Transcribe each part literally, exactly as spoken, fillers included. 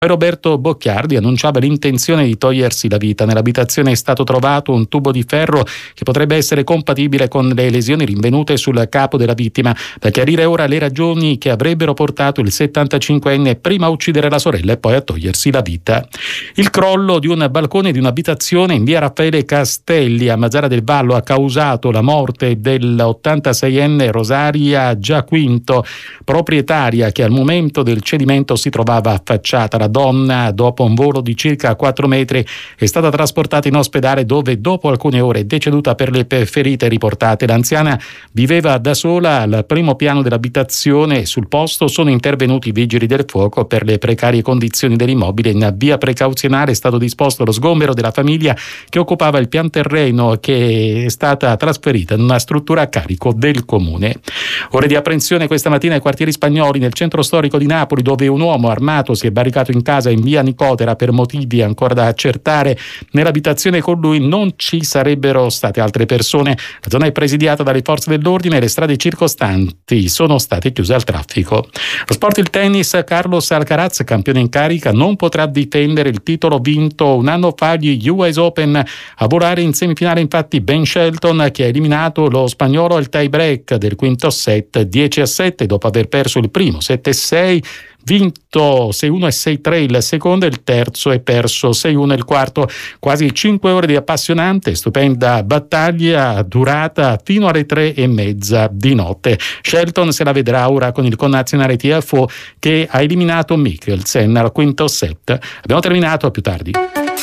Roberto Bocchiardi annunciava l'intenzione di togliersi la vita. Nell'abitazione è stato trovato un tubo di ferro che potrebbe essere compatibile con le lesioni rinvenute sul capo della vittima. Da chiarire ora le ragioni che avrebbero portato il settantacinquenne prima a uccidere la sorella e poi a togliersi la vita. Il crollo di un balcone di un'abitazione in via Raffaele Castelli a Mazara del Vallo ha causato la morte dell'ottantaseienne Rosaria Giaquinto, proprietaria, che al momento del cedimento si trovava affacciata. La donna, dopo un volo di circa quattro metri, è stata trasportata in ospedale, dove dopo alcune ore è deceduta per le ferite riportate. L'anziana viveva da sola al primo piano dell'abitazione. Sul posto sono intervenuti i vigili del fuoco. Per le precarie condizioni dell'immobile, in via precauzionale è stato disposto lo sgombero della famiglia che occupava il pian terreno, che è stata trasferita in una struttura a carico del comune. Ore di apprensione questa mattina ai quartieri spagnoli nel centro storico di Napoli, dove un uomo armato si è barricato in casa in via Nicotera per motivi ancora da accertare. Nell'abitazione con lui non ci sarebbero state altre persone. La zona è presidiata dalle forze dell'ordine e le strade circostanti sono state chiuse al traffico. Lo sport, il tennis. Carlos Alcaraz, campione in carica, non potrà difendere il titolo vinto un anno fa agli U S Open. A volare in semifinale infatti Ben Shelton, che ha eliminato lo spagnolo al tie break del quinto set dieci a sette dopo aver perso il primo sette a sei, vinto sei a uno e sei a tre il secondo, e il terzo è perso sei a uno il quarto. Quasi cinque ore di appassionante, stupenda battaglia durata fino alle tre e mezza di notte. Shelton se la vedrà ora con il connazionale Tiafoe, che ha eliminato Mikkelsen al quinto set. Abbiamo terminato, a più tardi.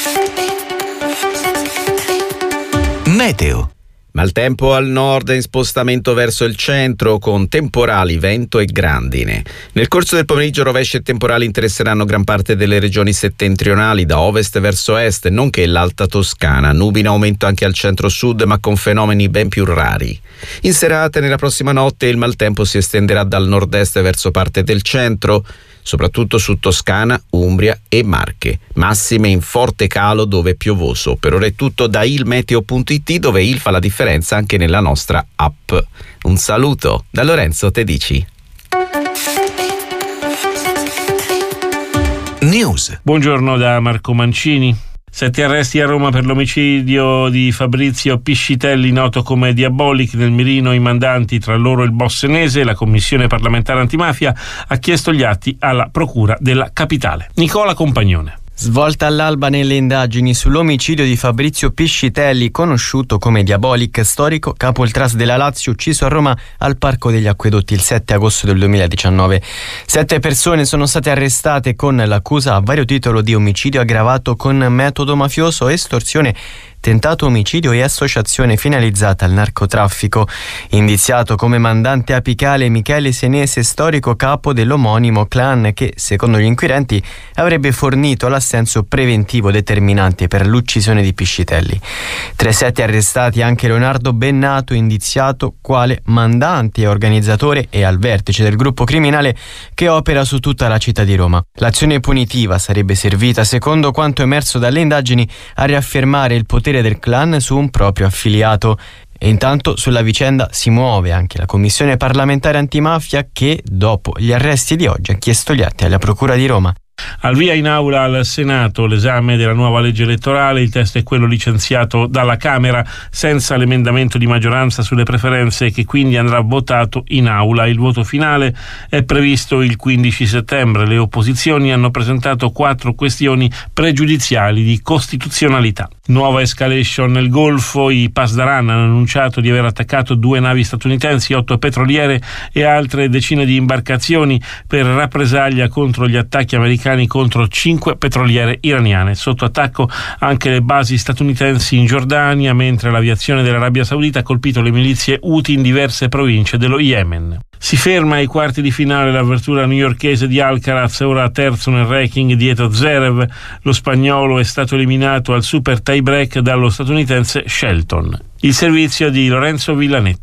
Meteo. Maltempo al nord e in spostamento verso il centro, con temporali, vento e grandine. Nel corso del pomeriggio rovesci e temporali interesseranno gran parte delle regioni settentrionali da ovest verso est, nonché l'Alta Toscana. Nubi in aumento anche al centro-sud, ma con fenomeni ben più rari. In serata e nella prossima notte il maltempo si estenderà dal nord-est verso parte del centro, soprattutto su Toscana, Umbria e Marche. Massime in forte calo dove è piovoso. Per ora è tutto da ilmeteo punto it, dove il fa la differenza anche nella nostra app. Un saluto da Lorenzo Tedici. News. Buongiorno da Marco Mancini. Sette arresti a Roma per l'omicidio di Fabrizio Piscitelli, noto come Diabolic. Nel mirino i mandanti, tra loro il boss senese. La commissione parlamentare antimafia ha chiesto gli atti alla procura della capitale. Nicola Compagnone. Svolta all'alba nelle indagini sull'omicidio di Fabrizio Piscitelli, conosciuto come Diabolic, storico capo ultras della Lazio, ucciso a Roma al Parco degli Acquedotti il sette agosto del duemiladiciannove. Sette persone sono state arrestate con l'accusa a vario titolo di omicidio aggravato con metodo mafioso, estorsione, tentato omicidio e associazione finalizzata al narcotraffico. Indiziato come mandante apicale Michele Senese, storico capo dell'omonimo clan che, secondo gli inquirenti, avrebbe fornito l'assenso preventivo determinante per l'uccisione di Piscitelli. Tra i sette arrestati anche Leonardo Bennato, indiziato quale mandante e organizzatore e al vertice del gruppo criminale che opera su tutta la città di Roma. L'azione punitiva sarebbe servita, secondo quanto emerso dalle indagini, a riaffermare il potere del clan su un proprio affiliato. E intanto sulla vicenda si muove anche la commissione parlamentare antimafia, che dopo gli arresti di oggi ha chiesto gli atti alla procura di Roma. Al via in aula al Senato l'esame della nuova legge elettorale. Il testo è quello licenziato dalla Camera senza l'emendamento di maggioranza sulle preferenze, che quindi andrà votato in aula. Il voto finale è previsto il quindici settembre. Le opposizioni hanno presentato quattro questioni pregiudiziali di costituzionalità. Nuova escalation nel Golfo. I Pasdaran hanno annunciato di aver attaccato due navi statunitensi, otto petroliere e altre decine di imbarcazioni per rappresaglia contro gli attacchi americani contro cinque petroliere iraniane. Sotto attacco anche le basi statunitensi in Giordania, mentre l'aviazione dell'Arabia Saudita ha colpito le milizie Houthi in diverse province dello Yemen. Si ferma ai quarti di finale l'avvertura newyorkese di Alcaraz, ora terzo nel ranking dietro Zverev. Lo spagnolo è stato eliminato al super tie break dallo statunitense Shelton. Il servizio di Lorenzo Villanetti.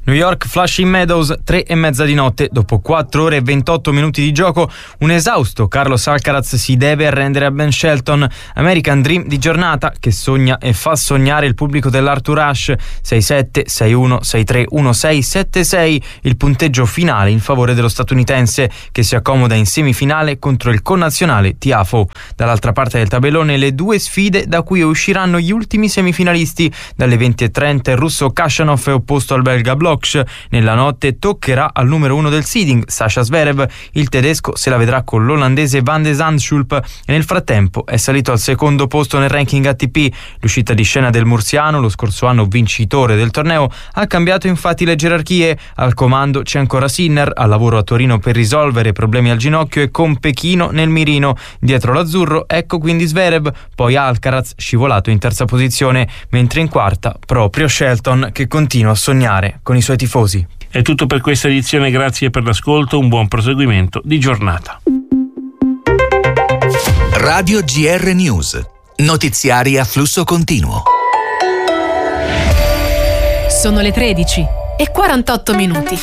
New York Flushing Meadows, tre e mezza di notte. Dopo quattro ore e ventotto minuti di gioco, un esausto Carlos Alcaraz si deve arrendere a Ben Shelton. American Dream di giornata che sogna e fa sognare il pubblico dell'Arthur Ashe. sei sette, sei uno, sei tre, uno sei, sette sei, il punteggio finale in favore dello statunitense, che si accomoda in semifinale contro il connazionale Tiafoe. Dall'altra parte del tabellone le due sfide da cui usciranno gli ultimi semifinalisti. Dalle venti e trenta il russo Khachanov è opposto al belga Bloch. Nella notte toccherà al numero uno del seeding, Sasha Zverev. Il tedesco se la vedrà con l'olandese Van de Zandschulp e nel frattempo è salito al secondo posto nel ranking A T P. L'uscita di scena del mursiano, lo scorso anno vincitore del torneo, ha cambiato infatti le gerarchie. Al comando c'è ancora Sinner, al lavoro a Torino per risolvere problemi al ginocchio e con Pechino nel mirino. Dietro l'azzurro ecco quindi Zverev, poi Alcaraz scivolato in terza posizione, mentre in quarta proprio Shelton, che continua a sognare con i suoi tifosi. È tutto per questa edizione, grazie per l'ascolto, un buon proseguimento di giornata. Radio G R News, notiziari a flusso continuo. Sono le tredici e quarantotto minuti.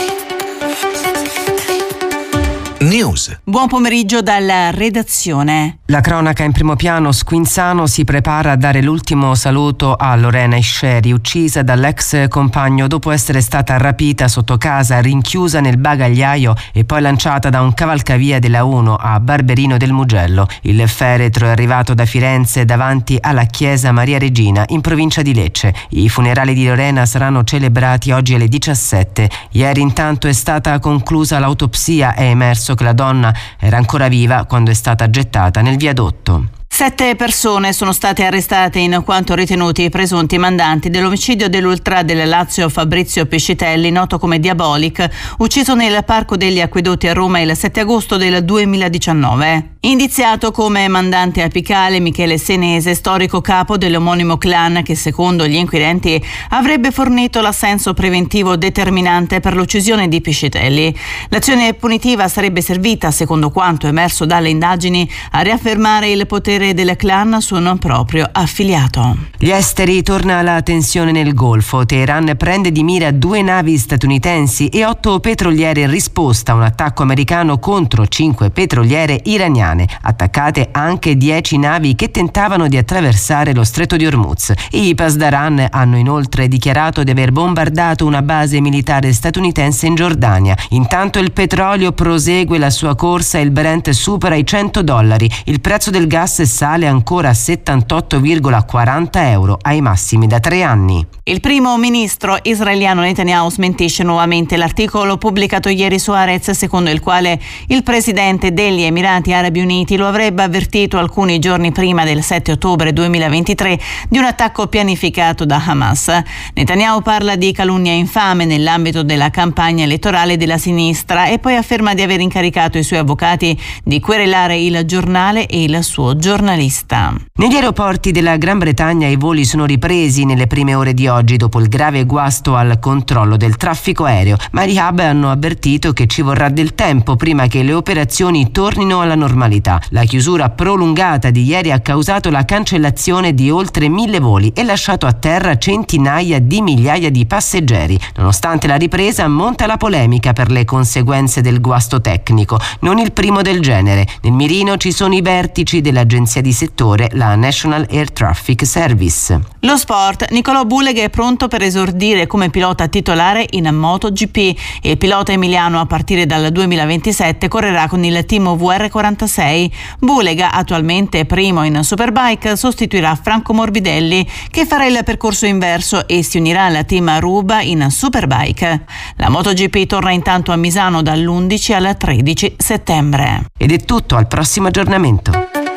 News. Buon pomeriggio dalla redazione. La cronaca in primo piano. Squinzano si prepara a dare l'ultimo saluto a Lorena Isceri, uccisa dall'ex compagno dopo essere stata rapita sotto casa, rinchiusa nel bagagliaio e poi lanciata da un cavalcavia della uno a Barberino del Mugello. Il feretro è arrivato da Firenze davanti alla chiesa Maria Regina in provincia di Lecce. I funerali di Lorena saranno celebrati oggi alle diciassette. Ieri intanto è stata conclusa l'autopsia, è emerso che la donna era ancora viva quando è stata gettata nel viadotto. Sette persone sono state arrestate in quanto ritenuti presunti mandanti dell'omicidio dell'ultra del Lazio Fabrizio Pescitelli, noto come Diabolic, ucciso nel Parco degli Acquedotti a Roma il sette agosto del duemiladiciannove. Indiziato come mandante apicale Michele Senese, storico capo dell'omonimo clan che secondo gli inquirenti avrebbe fornito l'assenso preventivo determinante per l'uccisione di Pescitelli. L'azione punitiva sarebbe servita, secondo quanto emerso dalle indagini, a riaffermare il potere del clan su un proprio affiliato. Gli esteri, torna la tensione nel Golfo. Teheran prende di mira due navi statunitensi e otto petroliere in risposta a un attacco americano contro cinque petroliere iraniane. Attaccate anche dieci navi che tentavano di attraversare lo stretto di Hormuz. I Pasdaran hanno inoltre dichiarato di aver bombardato una base militare statunitense in Giordania. Intanto il petrolio prosegue la sua corsa e il Brent supera i cento dollari. Il prezzo del gas sale ancora a settantotto virgola quaranta euro, ai massimi da tre anni. Il primo ministro israeliano Netanyahu smentisce nuovamente l'articolo pubblicato ieri su Haaretz, secondo il quale il presidente degli Emirati Arabi Uniti lo avrebbe avvertito alcuni giorni prima del sette ottobre duemilaventitré di un attacco pianificato da Hamas. Netanyahu parla di calunnia infame nell'ambito della campagna elettorale della sinistra e poi afferma di aver incaricato i suoi avvocati di querelare il giornale e il suo giornalista. Negli aeroporti della Gran Bretagna i voli sono ripresi nelle prime ore di oggi dopo il grave guasto al controllo del traffico aereo, ma i hub hanno avvertito che ci vorrà del tempo prima che le operazioni tornino alla normalità. La chiusura prolungata di ieri ha causato la cancellazione di oltre mille voli e lasciato a terra centinaia di migliaia di passeggeri. Nonostante la ripresa, monta la polemica per le conseguenze del guasto tecnico, non il primo del genere. Nel mirino ci sono i vertici dell'agenzia di settore, la National Air Traffic Service. Lo sport. Nicolò Bulega è pronto per esordire come pilota titolare in MotoGP. Il pilota emiliano a partire dal duemilaventisette correrà con il team V R quarantasei. Bulega, attualmente primo in Superbike, sostituirà Franco Morbidelli, che farà il percorso inverso e si unirà al team Ruba in Superbike. La MotoGP torna intanto a Misano dall'undici al tredici settembre. Ed è tutto, al prossimo aggiornamento.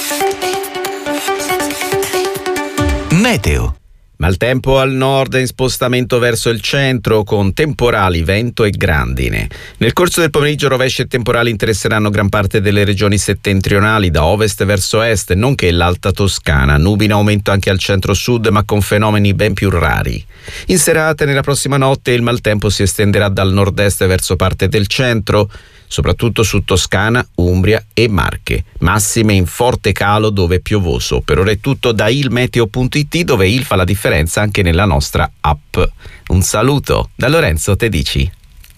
Meteo. Maltempo al nord e in spostamento verso il centro con temporali, vento e grandine. Nel corso del pomeriggio rovesci e temporali interesseranno gran parte delle regioni settentrionali da ovest verso est, nonché l'Alta Toscana. Nubi in aumento anche al centro-sud, ma con fenomeni ben più rari. In serata e nella prossima notte il maltempo si estenderà dal nord-est verso parte del centro. soprattutto su Toscana, Umbria e Marche. Massime in forte calo dove è piovoso. Per ora è tutto da ilmeteo punto it, dove il fa la differenza anche nella nostra app. Un saluto da Lorenzo Tedici.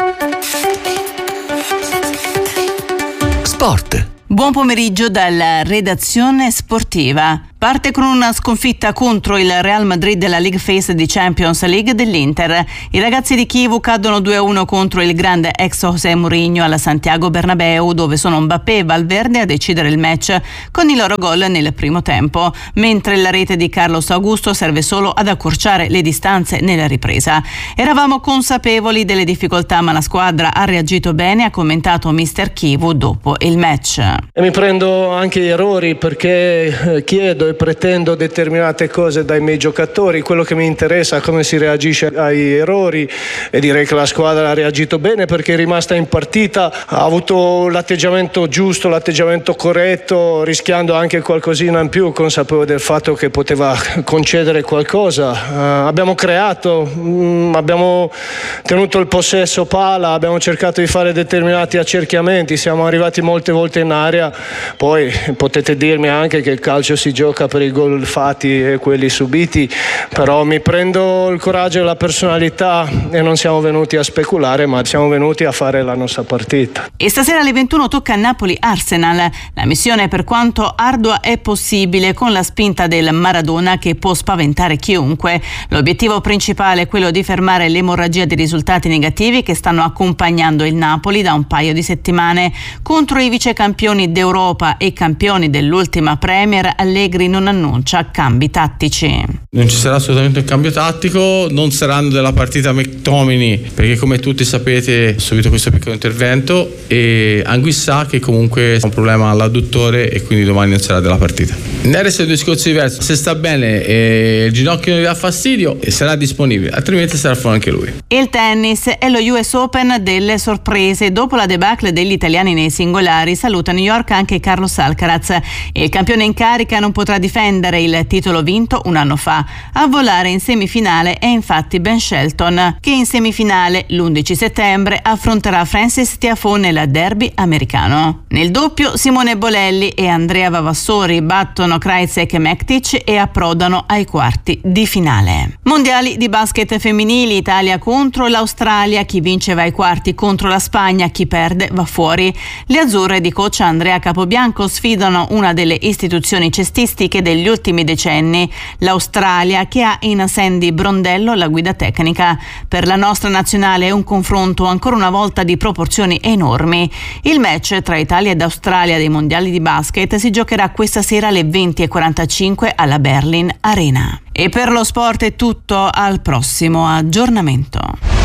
Sport. Buon pomeriggio dalla redazione sportiva. Parte con una sconfitta contro il Real Madrid della League Phase di Champions League dell'Inter. I ragazzi di Chievo cadono due a uno contro il grande ex José Mourinho alla Santiago Bernabéu, dove sono Mbappé e Valverde a decidere il match con i loro gol nel primo tempo, mentre la rete di Carlos Augusto serve solo ad accorciare le distanze nella ripresa. Eravamo consapevoli delle difficoltà, ma la squadra ha reagito bene, ha commentato mister Chievo dopo il match. E mi prendo anche gli errori perché chiedo e pretendo determinate cose dai miei giocatori. Quello che mi interessa è come si reagisce ai errori, e direi che la squadra ha reagito bene perché è rimasta in partita, ha avuto l'atteggiamento giusto, l'atteggiamento corretto, rischiando anche qualcosina in più, consapevole del fatto che poteva concedere qualcosa. Uh, abbiamo creato, um, abbiamo tenuto il possesso palla, abbiamo cercato di fare determinati accerchiamenti, siamo arrivati molte volte in area. Poi potete dirmi anche che il calcio si gioca per i gol fatti e quelli subiti, però mi prendo il coraggio e la personalità e non siamo venuti a speculare, ma siamo venuti a fare la nostra partita. E stasera alle ventuno tocca a Napoli-Arsenal. La missione, per quanto ardua, è possibile con la spinta del Maradona che può spaventare chiunque. L'obiettivo principale è quello di fermare l'emorragia di risultati negativi che stanno accompagnando il Napoli da un paio di settimane. Contro i vicecampioni d'Europa e campioni dell'ultima Premier, Allegri non annuncia cambi tattici. Non ci sarà assolutamente un cambio tattico, non saranno della partita McTominay, perché come tutti sapete ha subito questo piccolo intervento, e Anguissà che comunque ha un problema all'adduttore e quindi domani non sarà della partita. Neres è un discorso diverso, se sta bene e il ginocchio non gli dà fastidio sarà disponibile, altrimenti sarà fuori anche lui. Il tennis è lo U S Open delle sorprese. Dopo la debacle degli italiani nei singolari, saluta New York anche Carlos Alcaraz. Il campione in carica non potrà difendere il titolo vinto un anno fa. A volare in semifinale è infatti Ben Shelton, che in semifinale l'undici settembre affronterà Francis Tiafoe nel derby americano. Nel doppio Simone Bolelli e Andrea Vavassori battono Krajicek e Mektic e approdano ai quarti di finale. Mondiali di basket femminili, Italia contro l'Australia, chi vince va ai quarti contro la Spagna, chi perde va fuori. Le azzurre di coach Andrea Capobianco sfidano una delle istituzioni cestistiche degli ultimi decenni, l'Australia, che ha in Sandy Brondello la guida tecnica. Per la nostra nazionale è un confronto ancora una volta di proporzioni enormi. Il match tra Italia ed Australia dei mondiali di basket si giocherà questa sera alle venti e quarantacinque alla Berlin Arena. E per lo sport è tutto, al prossimo aggiornamento.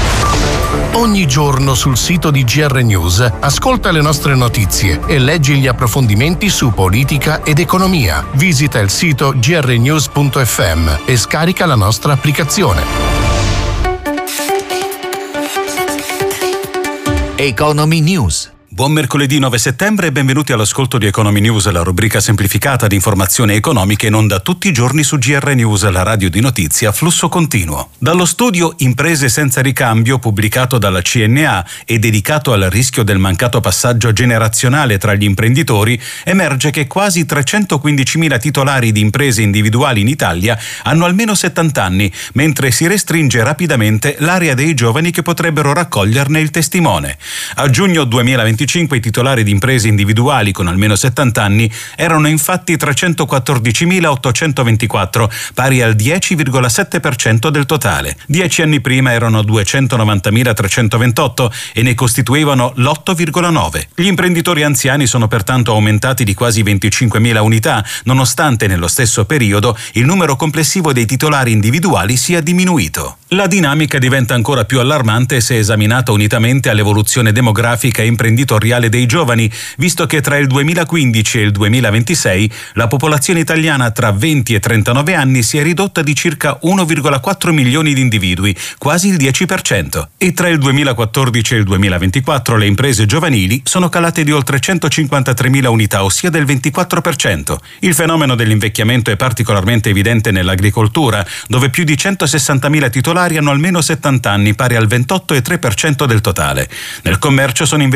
Ogni giorno sul sito di G R News ascolta le nostre notizie e leggi gli approfondimenti su politica ed economia. Visita il sito g r news punto f m e scarica la nostra applicazione. Economy News. Buon mercoledì nove settembre e benvenuti all'ascolto di Economy News, la rubrica semplificata di informazioni economiche in onda tutti i giorni su G R News, la radio di notizie a flusso continuo. Dallo studio Imprese senza ricambio, pubblicato dalla C N A e dedicato al rischio del mancato passaggio generazionale tra gli imprenditori, emerge che quasi trecentoquindicimila titolari di imprese individuali in Italia hanno almeno settanta anni, mentre si restringe rapidamente l'area dei giovani che potrebbero raccoglierne il testimone. A giugno duemilaventicinque i titolari di imprese individuali con almeno settanta anni erano infatti trecentoquattordicimilaottocentoventiquattro, pari al dieci virgola sette per cento del totale. Dieci anni prima erano duecentonovantamila trecentoventotto e ne costituivano l'otto virgola nove. Gli imprenditori anziani sono pertanto aumentati di quasi venticinquemila unità, nonostante nello stesso periodo il numero complessivo dei titolari individuali sia diminuito. La dinamica diventa ancora più allarmante se esaminata unitamente all'evoluzione demografica e imprenditoriale dei giovani, visto che tra il duemilaquindici e il duemilaventisei la popolazione italiana tra venti e trentanove anni si è ridotta di circa uno virgola quattro milioni di individui, quasi il dieci per cento, e tra il duemilaquattordici e il duemilaventiquattro le imprese giovanili sono calate di oltre centocinquantatremila unità, ossia del ventiquattro per cento. Il fenomeno dell'invecchiamento è particolarmente evidente nell'agricoltura, dove più di centosessantamila titolari hanno almeno settanta anni, pari al ventotto virgola tre per cento del totale. Nel commercio sono invece quasi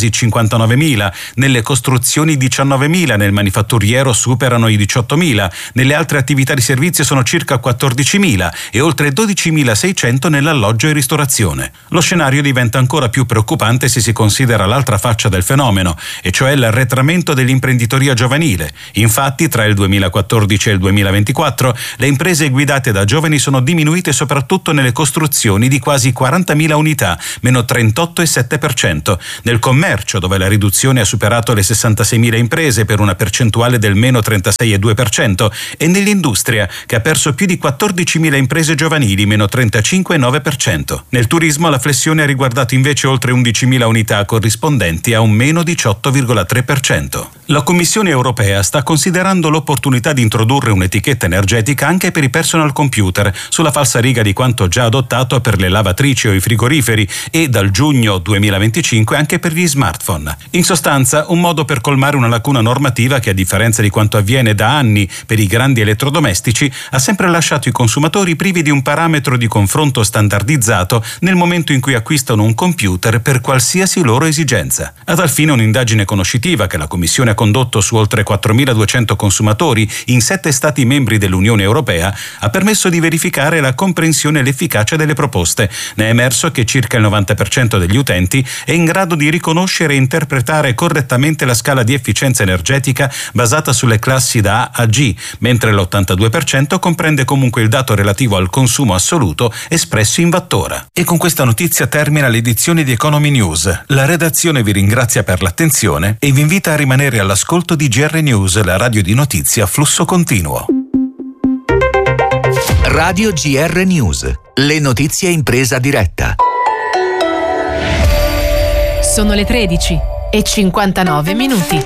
quasi cinquantanovemila, nelle costruzioni diciannovemila, nel manifatturiero superano i diciottomila, nelle altre attività di servizio sono circa quattordicimila e oltre dodicimilaseicento nell'alloggio e ristorazione. Lo scenario diventa ancora più preoccupante se si considera l'altra faccia del fenomeno, e cioè l'arretramento dell'imprenditoria giovanile. Infatti, tra il duemilaquattordici e il duemilaventiquattro, le imprese guidate da giovani sono diminuite soprattutto nelle costruzioni di quasi quarantamila unità, meno trentotto virgola sette per cento, nel commercio, dove la riduzione ha superato le sessantaseimila imprese per una percentuale del meno trentasei virgola due per cento, e nell'industria, che ha perso più di quattordicimila imprese giovanili, meno trentacinque virgola nove per cento. Nel turismo la flessione ha riguardato invece oltre undicimila unità, corrispondenti a un meno diciotto virgola tre per cento. La Commissione europea sta considerando l'opportunità di introdurre un'etichetta energetica anche per i personal computer, sulla falsariga di quanto già adottato per le lavatrici o i frigoriferi, e dal giugno duemilaventicinque anche per gli smartphone. In sostanza, un modo per colmare una lacuna normativa che, a differenza di quanto avviene da anni per i grandi elettrodomestici, ha sempre lasciato i consumatori privi di un parametro di confronto standardizzato nel momento in cui acquistano un computer per qualsiasi loro esigenza. A tal fine, un'indagine conoscitiva che la Commissione ha condotto su oltre quattromiladuecento consumatori in sette Stati membri dell'Unione Europea ha permesso di verificare la comprensione e l'efficacia delle proposte. Ne è emerso che circa il novanta per cento degli utenti è in grado di riconoscere e interpretare correttamente la scala di efficienza energetica basata sulle classi da A a G, mentre l'ottantadue per cento comprende comunque il dato relativo al consumo assoluto espresso in wattora. E con questa notizia termina l'edizione di Economy News. La redazione vi ringrazia per l'attenzione e vi invita a rimanere all'ascolto di G R News, la radio di notizie a flusso continuo. Radio G R News, le notizie in presa diretta. Sono le tredici e cinquantanove minuti.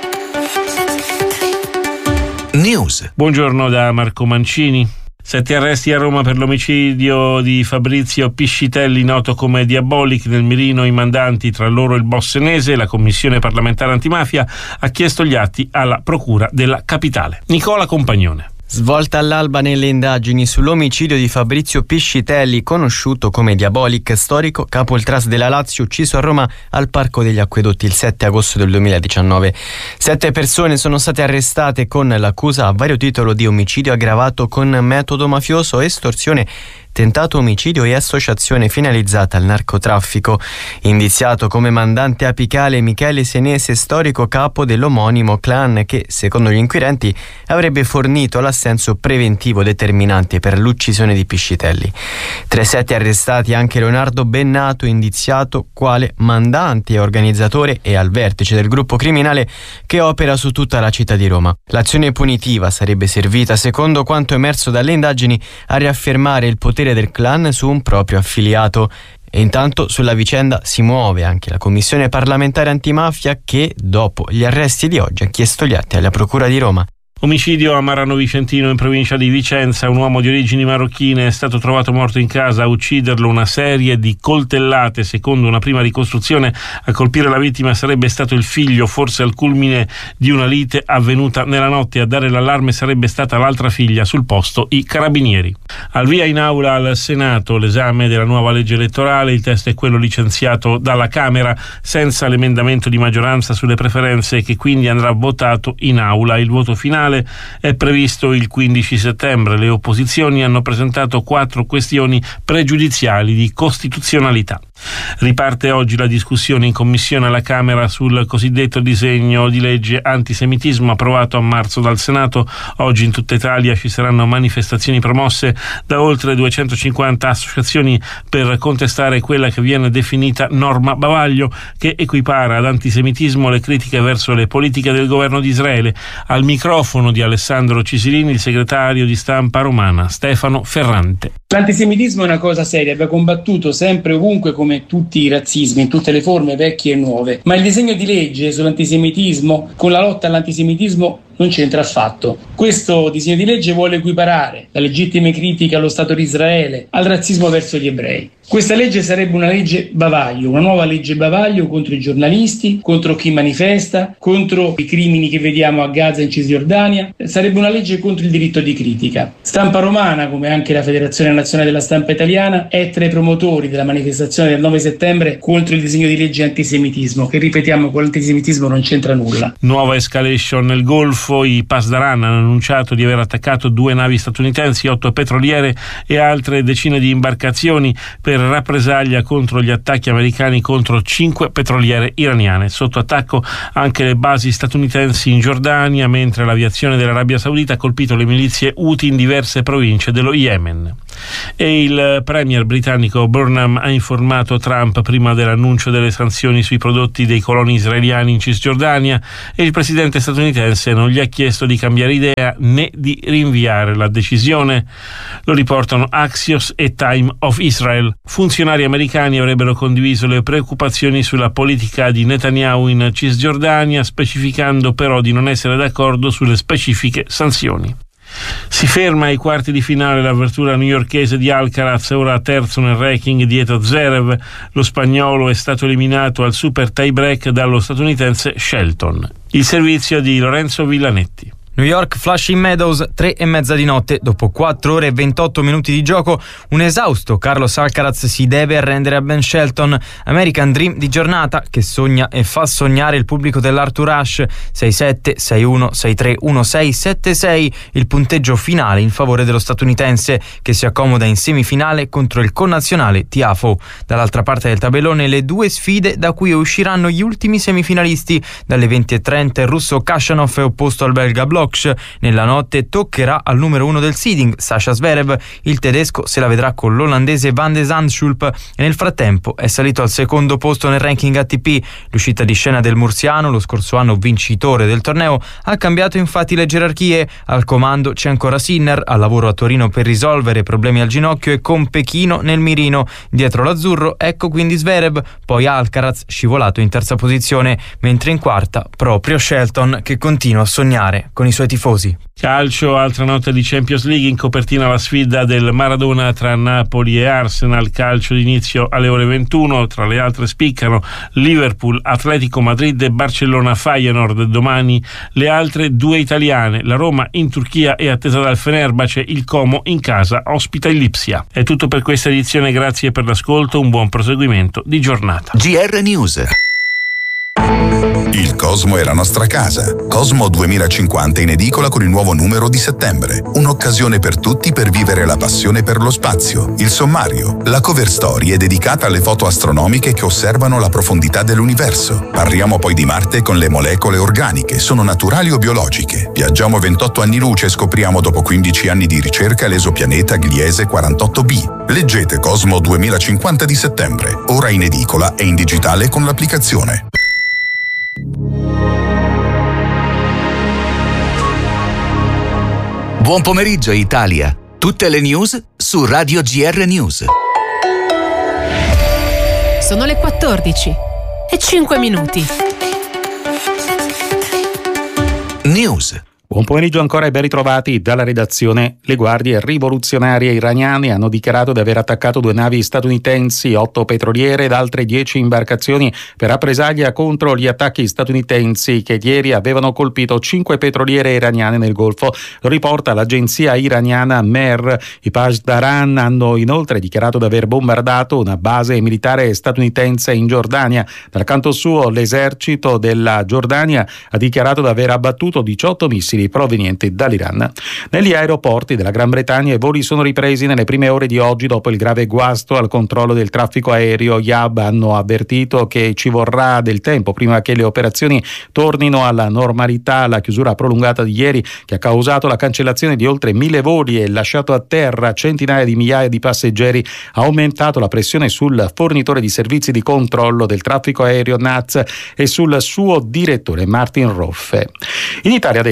News. Buongiorno da Marco Mancini. Sette arresti a Roma per l'omicidio di Fabrizio Piscitelli, noto come Diabolic, nel mirino i mandanti, tra loro il boss senese. La Commissione parlamentare antimafia ha chiesto gli atti alla Procura della Capitale. Nicola Compagnone. Svolta all'alba nelle indagini sull'omicidio di Fabrizio Piscitelli, conosciuto come Diabolic, storico capo il Tras della Lazio, ucciso a Roma al Parco degli Acquedotti il sette agosto del duemiladiciannove. Sette persone sono state arrestate con l'accusa a vario titolo di omicidio aggravato con metodo mafioso, estorsione, tentato omicidio e associazione finalizzata al narcotraffico. Indiziato come mandante apicale Michele Senese, storico capo dell'omonimo clan che, secondo gli inquirenti, avrebbe fornito l'assenso preventivo determinante per l'uccisione di Piscitelli. Tra i sette arrestati anche Leonardo Bennato, indiziato quale mandante e organizzatore e al vertice del gruppo criminale che opera su tutta la città di Roma. L'azione punitiva sarebbe servita, secondo quanto emerso dalle indagini, a riaffermare il potere del clan su un proprio affiliato. E intanto sulla vicenda si muove anche la Commissione parlamentare antimafia che, dopo gli arresti di oggi, ha chiesto gli atti alla Procura di Roma. Omicidio a Marano Vicentino, in provincia di Vicenza. Un uomo di origini marocchine è stato trovato morto in casa. A ucciderlo una serie di coltellate. Secondo una prima ricostruzione, a colpire la vittima sarebbe stato il figlio, forse al culmine di una lite avvenuta nella notte. A dare l'allarme sarebbe stata l'altra figlia, sul posto i carabinieri. Al via in aula al Senato l'esame della nuova legge elettorale. Il testo è quello licenziato dalla Camera senza l'emendamento di maggioranza sulle preferenze, che quindi andrà votato in aula. Il voto finale è previsto il quindici settembre. Le opposizioni hanno presentato quattro questioni pregiudiziali di costituzionalità. Riparte oggi la discussione in commissione alla Camera sul cosiddetto disegno di legge antisemitismo approvato a marzo dal Senato. Oggi in tutta Italia ci saranno manifestazioni promosse da oltre duecentocinquanta associazioni per contestare quella che viene definita norma bavaglio, che equipara ad antisemitismo le critiche verso le politiche del governo di Israele. Al microfono di Alessandro Cisilini il segretario di Stampa Romana Stefano Ferrante. L'antisemitismo è una cosa seria, va combattuto sempre ovunque, come tutti i razzismi, in tutte le forme vecchie e nuove, ma il disegno di legge sull'antisemitismo, con la lotta all'antisemitismo, non c'entra affatto. Questo disegno di legge vuole equiparare la legittima critica allo Stato di Israele al razzismo verso gli ebrei. Questa legge sarebbe una legge bavaglio, una nuova legge bavaglio contro i giornalisti, contro chi manifesta, contro i crimini che vediamo a Gaza e in Cisgiordania. Sarebbe una legge contro il diritto di critica. Stampa Romana, come anche la Federazione Nazionale della Stampa Italiana, è tra i promotori della manifestazione del nove settembre contro il disegno di legge antisemitismo, che ripetiamo con l'antisemitismo non c'entra nulla. Nuova escalation nel Golfo. I Pasdaran hanno annunciato di aver attaccato due navi statunitensi, otto petroliere e altre decine di imbarcazioni per rappresaglia contro gli attacchi americani contro cinque petroliere iraniane. Sotto attacco anche le basi statunitensi in Giordania, mentre l'aviazione dell'Arabia Saudita ha colpito le milizie Houthi in diverse province dello Yemen. E il premier britannico Burnham ha informato Trump prima dell'annuncio delle sanzioni sui prodotti dei coloni israeliani in Cisgiordania, e il presidente statunitense non gli ha chiesto di cambiare idea né di rinviare la decisione. Lo riportano Axios e Time of Israel. Funzionari americani avrebbero condiviso le preoccupazioni sulla politica di Netanyahu in Cisgiordania, specificando però di non essere d'accordo sulle specifiche sanzioni. Si ferma ai quarti di finale l'avvertura newyorkese di Alcaraz, ora terzo nel ranking dietro Zverev. Lo spagnolo è stato eliminato al super tie-break dallo statunitense Shelton. Il servizio di Lorenzo Villanetti. New York Flushing Meadows, tre e mezza di notte. Dopo quattro ore e ventotto minuti di gioco, un esausto Carlos Alcaraz si deve arrendere a Ben Shelton. American Dream di giornata che sogna e fa sognare il pubblico dell'Arthur Ashe. sei sette, sei uno, sei tre, uno sei, sette sei, il punteggio finale in favore dello statunitense, che si accomoda in semifinale contro il connazionale Tiafoe. Dall'altra parte del tabellone le due sfide da cui usciranno gli ultimi semifinalisti. Dalle venti e trenta il russo Khachanov è opposto al belga Bloch. Nella notte toccherà al numero uno del seeding, Sasha Zverev. Il tedesco se la vedrà con l'olandese Van de Zandschulp, e nel frattempo è salito al secondo posto nel ranking A T P. L'uscita di scena del mursiano, lo scorso anno vincitore del torneo, ha cambiato infatti le gerarchie. Al comando c'è ancora Sinner, al lavoro a Torino per risolvere problemi al ginocchio e con Pechino nel mirino. Dietro l'azzurro ecco quindi Zverev, poi Alcaraz scivolato in terza posizione, mentre in quarta proprio Shelton, che continua a sognare con i suoi tifosi. Calcio, altra notte di Champions League, in copertina la sfida del Maradona tra Napoli e Arsenal. Calcio d'inizio alle ore ventuno, tra le altre spiccano Liverpool, Atletico Madrid e Barcellona Feyenoord. Domani le altre due italiane, la Roma in Turchia è attesa dal Fenerbahce, il Como in casa ospita il Lipsia. È tutto per questa edizione, grazie per l'ascolto, un buon proseguimento di giornata. G R News. Il Cosmo è la nostra casa. Cosmo duemilacinquanta in edicola con il nuovo numero di settembre. Un'occasione per tutti per vivere la passione per lo spazio. Il sommario. La cover story è dedicata alle foto astronomiche che osservano la profondità dell'universo. Parliamo poi di Marte con le molecole organiche. Sono naturali o biologiche? Viaggiamo ventotto anni luce e scopriamo dopo quindici anni di ricerca l'esopianeta Gliese quarantotto b. Leggete Cosmo duemilacinquanta di settembre. Ora in edicola e in digitale con l'applicazione. Buon pomeriggio Italia. Tutte le news su Radio G R News. Sono le quattordici e cinque minuti. News. Buon pomeriggio ancora e ben ritrovati dalla redazione. Le guardie rivoluzionarie iraniane hanno dichiarato di aver attaccato due navi statunitensi, otto petroliere ed altre dieci imbarcazioni per rappresaglia contro gli attacchi statunitensi che ieri avevano colpito cinque petroliere iraniane nel Golfo. Lo riporta l'agenzia iraniana Mer. I Pasdaran hanno inoltre dichiarato di aver bombardato una base militare statunitense in Giordania. Dal canto suo l'esercito della Giordania ha dichiarato di aver abbattuto diciotto missili provenienti dall'Iran. Negli aeroporti della Gran Bretagna i voli sono ripresi nelle prime ore di oggi dopo il grave guasto al controllo del traffico aereo. Gli hub hanno avvertito che ci vorrà del tempo prima che le operazioni tornino alla normalità. La chiusura prolungata di ieri, che ha causato la cancellazione di oltre mille voli e lasciato a terra centinaia di migliaia di passeggeri, ha aumentato la pressione sul fornitore di servizi di controllo del traffico aereo N A T S e sul suo direttore Martin Roffe. In Italia adesso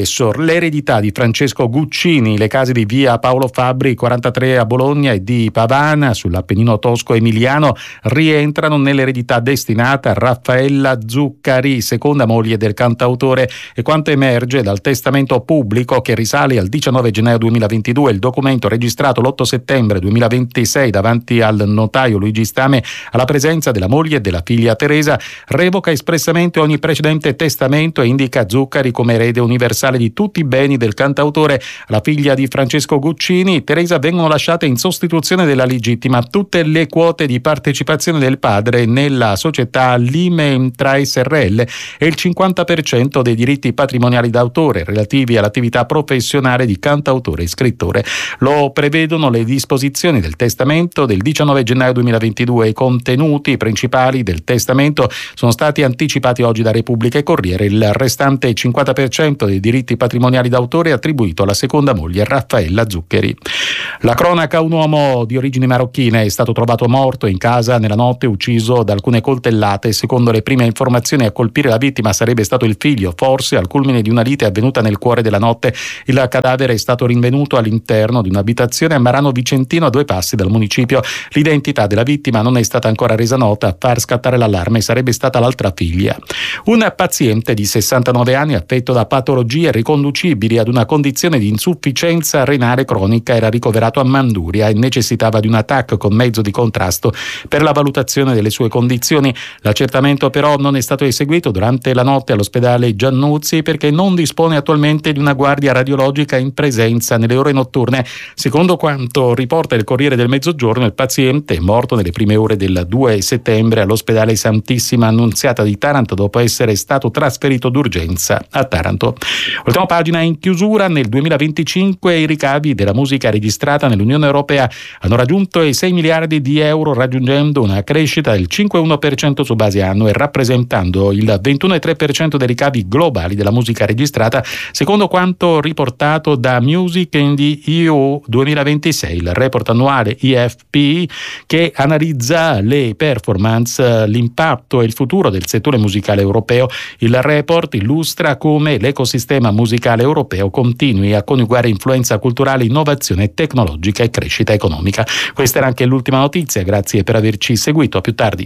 l'eredità di Francesco Guccini. Le case di via Paolo Fabbri quarantatré a Bologna e di Pavana sull'Appennino tosco-emiliano rientrano nell'eredità destinata a Raffaella Zuccari, seconda moglie del cantautore, e quanto emerge dal testamento pubblico che risale al diciannove gennaio duemilaventidue, il documento registrato l'otto settembre duemilaventisei davanti al notaio Luigi Stame alla presenza della moglie e della figlia Teresa revoca espressamente ogni precedente testamento e indica Zuccari come erede universale di tutti i beni del cantautore. Alla figlia di Francesco Guccini, Teresa, vengono lasciate in sostituzione della legittima tutte le quote di partecipazione del padre nella società Limentra S R L e il cinquanta per cento dei diritti patrimoniali d'autore relativi all'attività professionale di cantautore e scrittore. Lo prevedono le disposizioni del testamento del diciannove gennaio duemilaventidue. I contenuti principali del testamento sono stati anticipati oggi da Repubblica e Corriere. Il restante cinquanta per cento dei diritti patrimoniali d'autore è attribuito alla seconda moglie Raffaella Zuccari. La cronaca: un uomo di origini marocchine è stato trovato morto in casa nella notte, ucciso da alcune coltellate. Secondo le prime informazioni, a colpire la vittima sarebbe stato il figlio, forse al culmine di una lite avvenuta nel cuore della notte. Il cadavere è stato rinvenuto all'interno di un'abitazione a Marano Vicentino, a due passi dal municipio. L'identità della vittima non è stata ancora resa nota. A far scattare l'allarme sarebbe stata l'altra figlia. Un paziente di sessantanove anni affetto da patologie riconducibili ad una condizione di insufficienza renale cronica era ricoverato a Manduria e necessitava di una T A C con mezzo di contrasto per la valutazione delle sue condizioni. L'accertamento però non è stato eseguito durante la notte all'ospedale Giannuzzi perché non dispone attualmente di una guardia radiologica in presenza nelle ore notturne. Secondo quanto riporta il Corriere del Mezzogiorno, il paziente è morto nelle prime ore del due settembre all'ospedale Santissima Annunziata di Taranto dopo essere stato trasferito d'urgenza a Taranto. Ultima pagina in chiusura: nel duemilaventicinque i ricavi della musica registrata nell'Unione Europea hanno raggiunto i sei miliardi di euro, raggiungendo una crescita del cinque virgola uno per cento su base annua e rappresentando il ventuno virgola tre per cento dei ricavi globali della musica registrata, secondo quanto riportato da Music in the E U duemilaventisei, il report annuale I F P che analizza le performance, l'impatto e il futuro del settore musicale europeo. Il report illustra come l'ecosistema musicale europeo continui a coniugare influenza culturale, innovazione tecnologica e crescita economica. Questa era anche l'ultima notizia, grazie per averci seguito, a più tardi.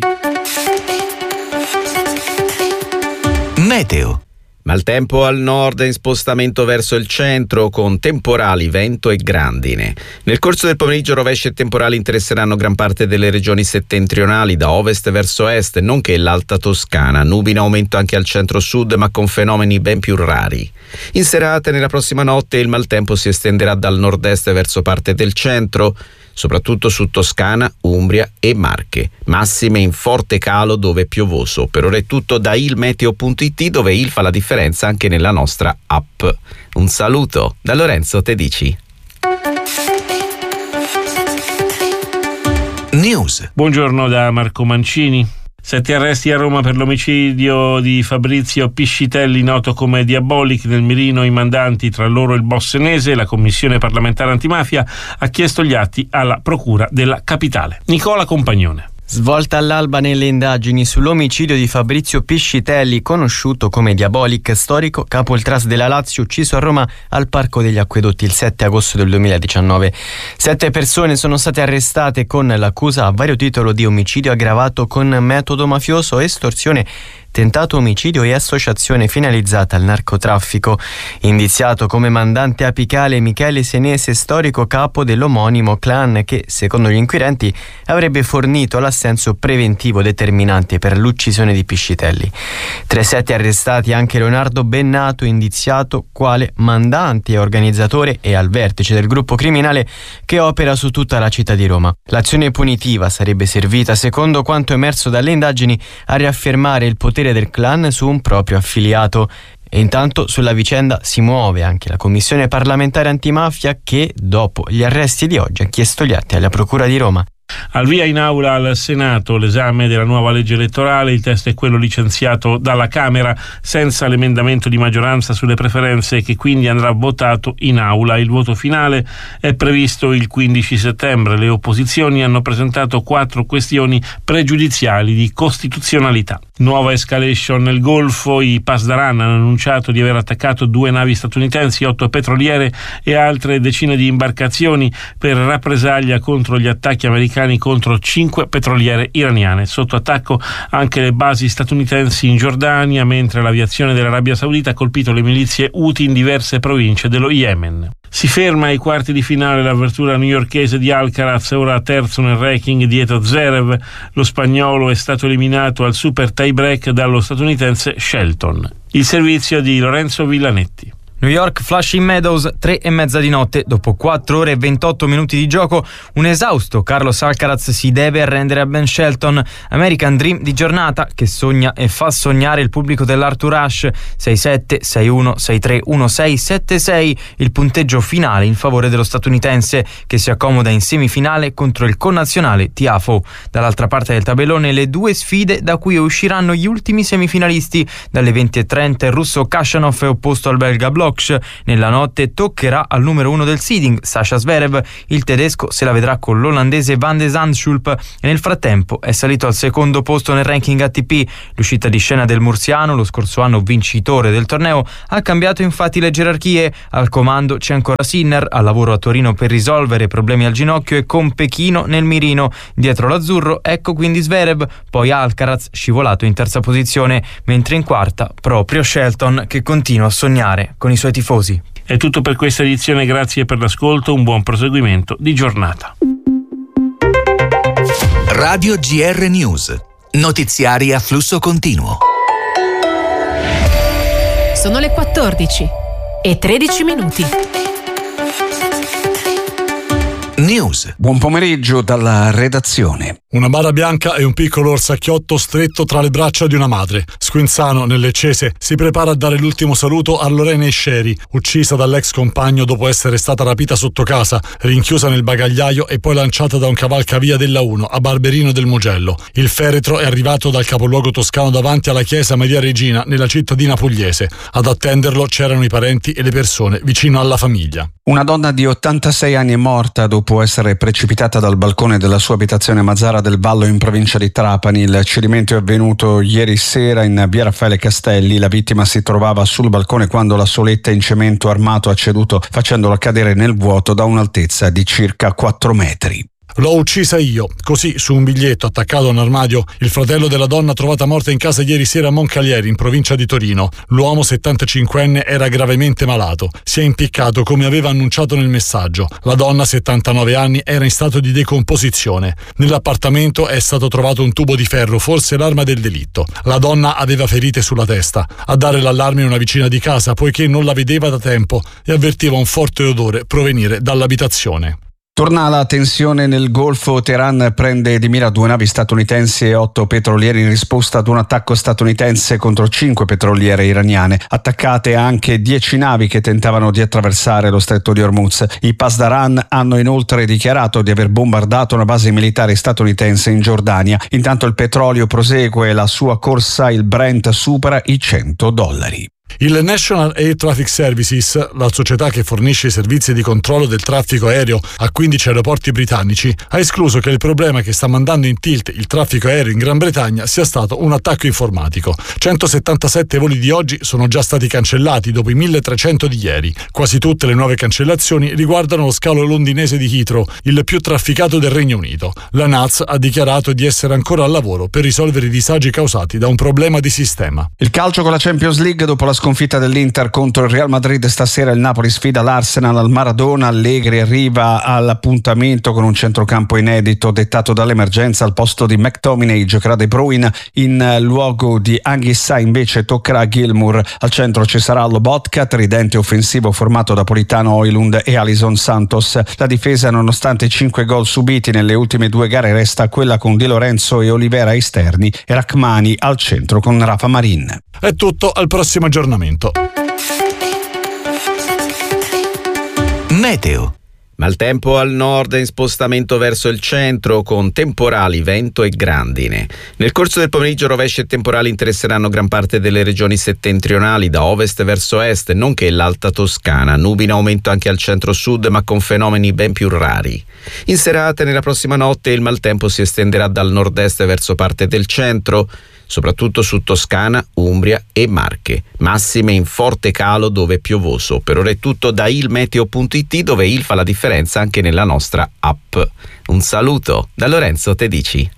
Meteo. Maltempo al nord in spostamento verso il centro con temporali, vento e grandine. Nel corso del pomeriggio rovesci e temporali interesseranno gran parte delle regioni settentrionali da ovest verso est, nonché l'Alta Toscana. Nubi in aumento anche al centro-sud, ma con fenomeni ben più rari. In serata e nella prossima notte il maltempo si estenderà dal nord-est verso parte del centro, soprattutto su Toscana, Umbria e Marche. Massime in forte calo dove piovoso. Per ora è tutto da ilmeteo punto it, dove il fa la differenza anche nella nostra app. Un saluto da Lorenzo Tedici. News. Buongiorno da Marco Mancini. Sette arresti a Roma per l'omicidio di Fabrizio Piscitelli, noto come Diabolic. Nel mirino i mandanti, tra loro il boss senese. La Commissione parlamentare antimafia ha chiesto gli atti alla Procura della Capitale. Nicola Compagnone. Svolta all'alba nelle indagini sull'omicidio di Fabrizio Piscitelli, conosciuto come Diabolic, storico capo ultras della Lazio, ucciso a Roma al Parco degli Acquedotti il sette agosto del duemiladiciannove. Sette persone sono state arrestate con l'accusa a vario titolo di omicidio aggravato con metodo mafioso, estorsione, tentato omicidio e associazione finalizzata al narcotraffico. Indiziato come mandante apicale Michele Senese, storico capo dell'omonimo clan che, secondo gli inquirenti, avrebbe fornito l'assenso preventivo determinante per l'uccisione di Piscitelli. Tra i sette arrestati anche Leonardo Bennato, indiziato quale mandante e organizzatore e al vertice del gruppo criminale che opera su tutta la città di Roma. L'azione punitiva sarebbe servita, secondo quanto emerso dalle indagini, a riaffermare il potere del clan su un proprio affiliato. E intanto sulla vicenda si muove anche la Commissione parlamentare antimafia che, dopo gli arresti di oggi, ha chiesto gli atti alla Procura di Roma. Al via in aula al Senato l'esame della nuova legge elettorale. Il testo è quello licenziato dalla Camera senza l'emendamento di maggioranza sulle preferenze, che quindi andrà votato in aula. Il voto finale è previsto il quindici settembre. Le opposizioni hanno presentato quattro questioni pregiudiziali di costituzionalità. Nuova escalation nel Golfo, i Pasdaran hanno annunciato di aver attaccato due navi statunitensi, otto petroliere e altre decine di imbarcazioni per rappresaglia contro gli attacchi americani contro cinque petroliere iraniane. Sotto attacco anche le basi statunitensi in Giordania, mentre l'aviazione dell'Arabia Saudita ha colpito le milizie Houthi in diverse province dello Yemen. Si ferma ai quarti di finale l'avventura newyorkese di Alcaraz, ora terzo nel ranking dietro Zverev. Lo spagnolo è stato eliminato al super tie break dallo statunitense Shelton. Il servizio di Lorenzo Villanetti. New York Flushing Meadows, tre e mezza di notte, dopo quattro ore e ventotto minuti di gioco, un esausto Carlos Alcaraz si deve arrendere a Ben Shelton. American Dream di giornata che sogna e fa sognare il pubblico dell'Arthur Ashe. sei sette, sei uno, sei tre, uno sei, sette sei, il punteggio finale in favore dello statunitense che si accomoda in semifinale contro il connazionale Tiafoe. Dall'altra parte del tabellone le due sfide da cui usciranno gli ultimi semifinalisti. Dalle venti e trenta il russo Khachanov è opposto al belga Bloch. Nella notte toccherà al numero uno del seeding, Sasha Zverev. Il tedesco se la vedrà con l'olandese Van de Zandschulp e nel frattempo è salito al secondo posto nel ranking A T P. L'uscita di scena del mursiano, lo scorso anno vincitore del torneo, ha cambiato infatti le gerarchie. Al comando c'è ancora Sinner, al lavoro a Torino per risolvere problemi al ginocchio e con Pechino nel mirino. Dietro l'azzurro ecco quindi Zverev, poi Alcaraz scivolato in terza posizione, mentre in quarta proprio Shelton che continua a sognare con i suoi tifosi. È tutto per questa edizione, grazie per l'ascolto, un buon proseguimento di giornata. Radio G R News, notiziari a flusso continuo. Sono le quattordici e tredici minuti. News. Buon pomeriggio dalla redazione. Una bara bianca e un piccolo orsacchiotto stretto tra le braccia di una madre. Squinzano, nel Leccese, si prepara a dare l'ultimo saluto a Lorena Esceri, uccisa dall'ex compagno dopo essere stata rapita sotto casa, rinchiusa nel bagagliaio e poi lanciata da un cavalcavia della uno a Barberino del Mugello. Il feretro è arrivato dal capoluogo toscano davanti alla chiesa Maria Regina nella cittadina pugliese. Ad attenderlo c'erano i parenti e le persone vicino alla famiglia. Una donna di ottantasei anni è morta dopo essere precipitata dal balcone della sua abitazione a Mazzara del Vallo in provincia di Trapani. Il cedimento è avvenuto ieri sera in via Raffaele Castelli. La vittima si trovava sul balcone quando la soletta in cemento armato ha ceduto, facendola cadere nel vuoto da un'altezza di circa quattro metri. L'ho uccisa io, così su un biglietto attaccato a un armadio il fratello della donna trovata morta in casa ieri sera a Moncalieri in provincia di Torino. L'uomo settantacinquenne era gravemente malato, si è impiccato come aveva annunciato nel messaggio. La donna settantanove anni era in stato di decomposizione. Nell'appartamento è stato trovato un tubo di ferro, forse l'arma del delitto. La donna aveva ferite sulla testa. A dare l'allarme una vicina di casa poiché non la vedeva da tempo e avvertiva un forte odore provenire dall'abitazione. Torna la tensione nel Golfo. Teheran prende di mira due navi statunitensi e otto petroliere in risposta ad un attacco statunitense contro cinque petroliere iraniane. Attaccate anche dieci navi che tentavano di attraversare lo stretto di Hormuz. I Pasdaran hanno inoltre dichiarato di aver bombardato una base militare statunitense in Giordania. Intanto il petrolio prosegue la sua corsa, il Brent supera i cento dollari. Il National Air Traffic Services, la società che fornisce i servizi di controllo del traffico aereo a quindici aeroporti britannici, ha escluso che il problema che sta mandando in tilt il traffico aereo in Gran Bretagna sia stato un attacco informatico. centosettantasette voli di oggi sono già stati cancellati dopo i milletrecento di ieri. Quasi tutte le nuove cancellazioni riguardano lo scalo londinese di Heathrow, il più trafficato del Regno Unito. La N A Z ha dichiarato di essere ancora al lavoro per risolvere i disagi causati da un problema di sistema. Il calcio con la Champions League. Dopo la sconfitta dell'Inter contro il Real Madrid stasera il Napoli sfida l'Arsenal al Maradona. Allegri arriva all'appuntamento con un centrocampo inedito dettato dall'emergenza. Al posto di McTominay giocherà De Bruyne, in luogo di Anghissà invece toccherà a Gilmour. Al centro ci sarà Lobotka, tridente offensivo formato da Politano, Højlund e Alisson Santos. La difesa, nonostante i cinque gol subiti nelle ultime due gare, resta quella con Di Lorenzo e Olivera esterni e Rachmani al centro con Rafa Marin. È tutto, al prossimo aggiornamento. Meteo. Maltempo al nord in spostamento verso il centro con temporali, vento e grandine. Nel corso del pomeriggio rovesci e temporali interesseranno gran parte delle regioni settentrionali da ovest verso est, nonché l'Alta Toscana. Nubi in aumento anche al centro-sud ma con fenomeni ben più rari. In serata nella prossima notte il maltempo si estenderà dal nord-est verso parte del centro. soprattutto su Toscana, Umbria e Marche. Massime in forte calo dove è piovoso. Per ora è tutto da ilmeteo punto it, dove il fa la differenza anche nella nostra app. Un saluto da Lorenzo Tedici.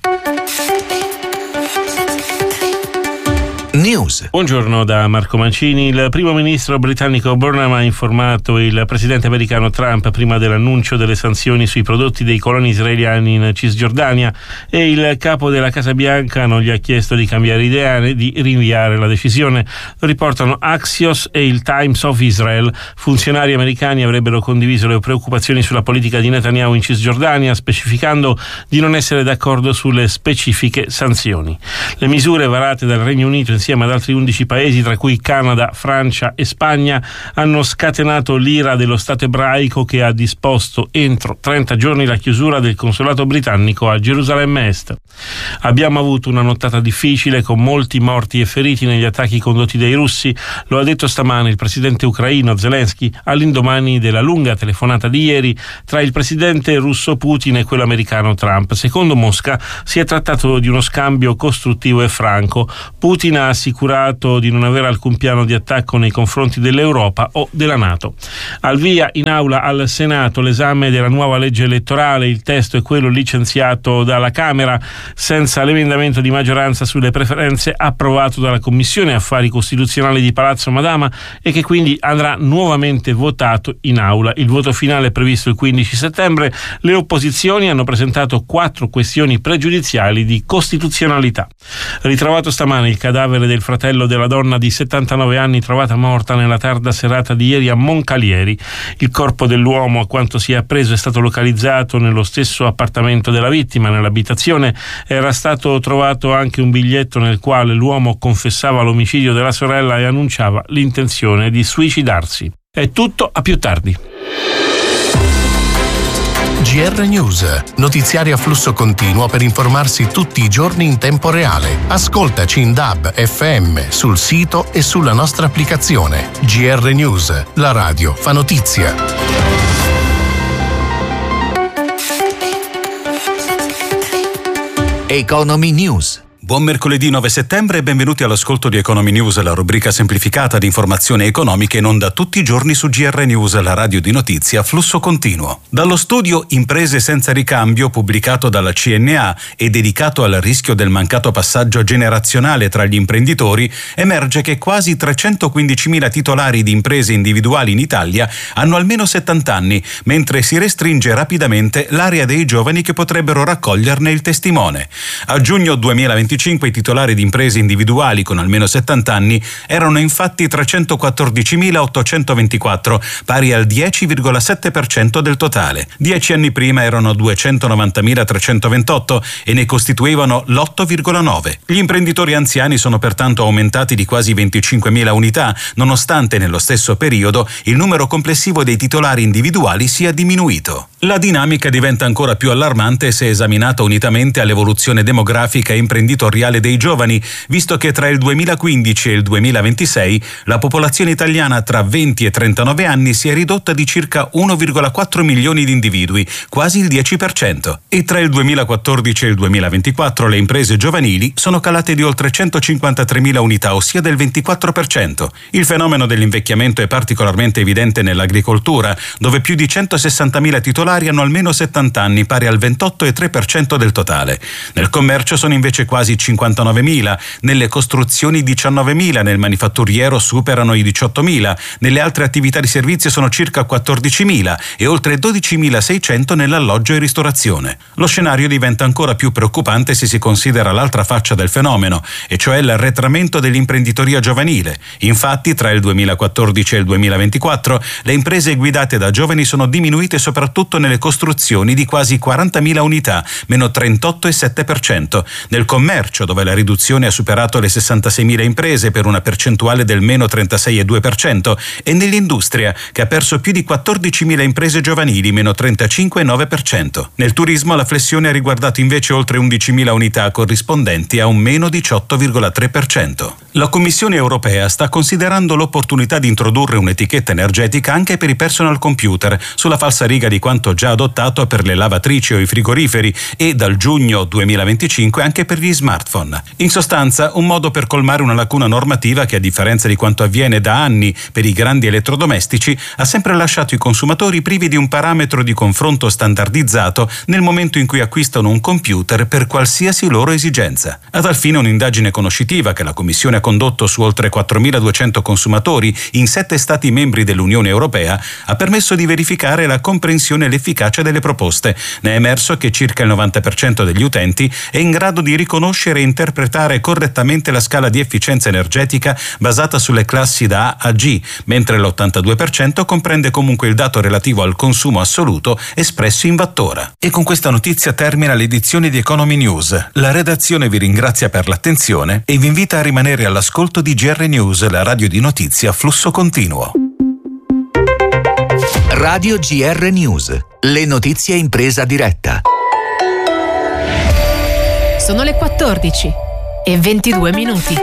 News. Buongiorno da Marco Mancini. Il primo ministro britannico Burnham ha informato il presidente americano Trump prima dell'annuncio delle sanzioni sui prodotti dei coloni israeliani in Cisgiordania, e il capo della Casa Bianca non gli ha chiesto di cambiare idea né di rinviare la decisione. Lo riportano Axios e il Times of Israel. Funzionari americani avrebbero condiviso le preoccupazioni sulla politica di Netanyahu in Cisgiordania, specificando di non essere d'accordo sulle specifiche sanzioni. Le misure varate dal Regno Unito insieme ad altri undici paesi, tra cui Canada, Francia e Spagna, hanno scatenato l'ira dello Stato ebraico, che ha disposto entro trenta giorni la chiusura del consolato britannico a Gerusalemme Est. Abbiamo avuto una nottata difficile, con molti morti e feriti negli attacchi condotti dai russi, lo ha detto stamane il presidente ucraino Zelensky all'indomani della lunga telefonata di ieri tra il presidente russo Putin e quello americano Trump. Secondo Mosca si è trattato di uno scambio costruttivo e franco. Putin ha assicurato di non avere alcun piano di attacco nei confronti dell'Europa o della NATO. Al via in aula al Senato l'esame della nuova legge elettorale. Il testo è quello licenziato dalla Camera senza l'emendamento di maggioranza sulle preferenze approvato dalla Commissione Affari Costituzionali di Palazzo Madama, e che quindi andrà nuovamente votato in aula. Il voto finale è previsto il quindici settembre. Le opposizioni hanno presentato quattro questioni pregiudiziali di costituzionalità. Ritrovato stamane il cadavere del fratello della donna di settantanove anni trovata morta nella tarda serata di ieri a Moncalieri. Il corpo dell'uomo, a quanto si è appreso, è stato localizzato nello stesso appartamento della vittima. Nell'abitazione era stato trovato anche un biglietto nel quale l'uomo confessava l'omicidio della sorella e annunciava l'intenzione di suicidarsi. È tutto, a più tardi. G R News, notiziari a flusso continuo per informarsi tutti i giorni in tempo reale. Ascoltaci in D A B, F M, sul sito e sulla nostra applicazione. G R News, la radio fa notizia. Economy News. Buon mercoledì nove settembre e benvenuti all'ascolto di Economy News, la rubrica semplificata di informazioni economiche in onda tutti i giorni su G R News, la radio di notizia a flusso continuo. Dallo studio Imprese senza ricambio, pubblicato dalla C N A e dedicato al rischio del mancato passaggio generazionale tra gli imprenditori, emerge che quasi trecentoquindicimila titolari di imprese individuali in Italia hanno almeno settanta anni, mentre si restringe rapidamente l'area dei giovani che potrebbero raccoglierne il testimone. A giugno duemilaventicinque i titolari di imprese individuali con almeno settanta anni erano infatti trecentoquattordicimilaottocentoventiquattro, pari al dieci virgola sette per cento del totale. Dieci anni prima erano duecentonovantamilatrecentoventotto e ne costituivano l'otto virgola nove. Gli imprenditori anziani sono pertanto aumentati di quasi venticinquemila unità, nonostante nello stesso periodo il numero complessivo dei titolari individuali sia diminuito. La dinamica diventa ancora più allarmante se esaminata unitamente all'evoluzione demografica e imprenditoriale dei giovani, visto che tra il duemilaquindici e il duemilaventisei la popolazione italiana tra venti e trentanove anni si è ridotta di circa uno virgola quattro milioni di individui, quasi il dieci per cento, e tra il duemilaquattordici e il duemilaventiquattro le imprese giovanili sono calate di oltre centocinquantatremila unità, ossia del ventiquattro per cento. Il fenomeno dell'invecchiamento è particolarmente evidente nell'agricoltura, dove più di centosessantamila titolari hanno almeno settanta anni, pari al ventotto virgola tre per cento del totale. Nel commercio sono invece quasi cinquantanovemila, nelle costruzioni diciannovemila, nel manifatturiero superano i diciottomila, nelle altre attività di servizio sono circa quattordicimila e oltre dodicimilaseicento nell'alloggio e ristorazione. Lo scenario diventa ancora più preoccupante se si considera l'altra faccia del fenomeno, e cioè l'arretramento dell'imprenditoria giovanile. Infatti, tra il duemilaquattordici e il duemilaventiquattro, le imprese guidate da giovani sono diminuite soprattutto nelle costruzioni di quasi quarantamila unità, meno trentotto virgola sette per cento. Nel commercio, dove la riduzione ha superato le sessantaseimila imprese per una percentuale del meno trentasei virgola due per cento, e nell'industria, che ha perso più di quattordicimila imprese giovanili, meno trentacinque virgola nove per cento. Nel turismo la flessione ha riguardato invece oltre undicimila unità, corrispondenti a un meno diciotto virgola tre per cento. La Commissione europea sta considerando l'opportunità di introdurre un'etichetta energetica anche per i personal computer, sulla falsariga di quanto quanto già adottato per le lavatrici o i frigoriferi e dal giugno duemilaventicinque anche per gli smartphone. In sostanza, un modo per colmare una lacuna normativa che, a differenza di quanto avviene da anni per i grandi elettrodomestici, ha sempre lasciato i consumatori privi di un parametro di confronto standardizzato nel momento in cui acquistano un computer per qualsiasi loro esigenza. A tal fine, un'indagine conoscitiva che la Commissione ha condotto su oltre quattromiladuecento consumatori in sette Stati membri dell'Unione Europea ha permesso di verificare la comprensione e l'efficacia delle proposte. Ne è emerso che circa il novanta per cento degli utenti è in grado di riconoscere e interpretare correttamente la scala di efficienza energetica basata sulle classi da A a G, mentre l'ottantadue per cento comprende comunque il dato relativo al consumo assoluto espresso in wattora. E con questa notizia termina l'edizione di Economy News. La redazione vi ringrazia per l'attenzione e vi invita a rimanere all'ascolto di G R News, la radio di notizie a flusso continuo. Radio G R News, le notizie in presa diretta. Sono le quattordici e ventidue minuti.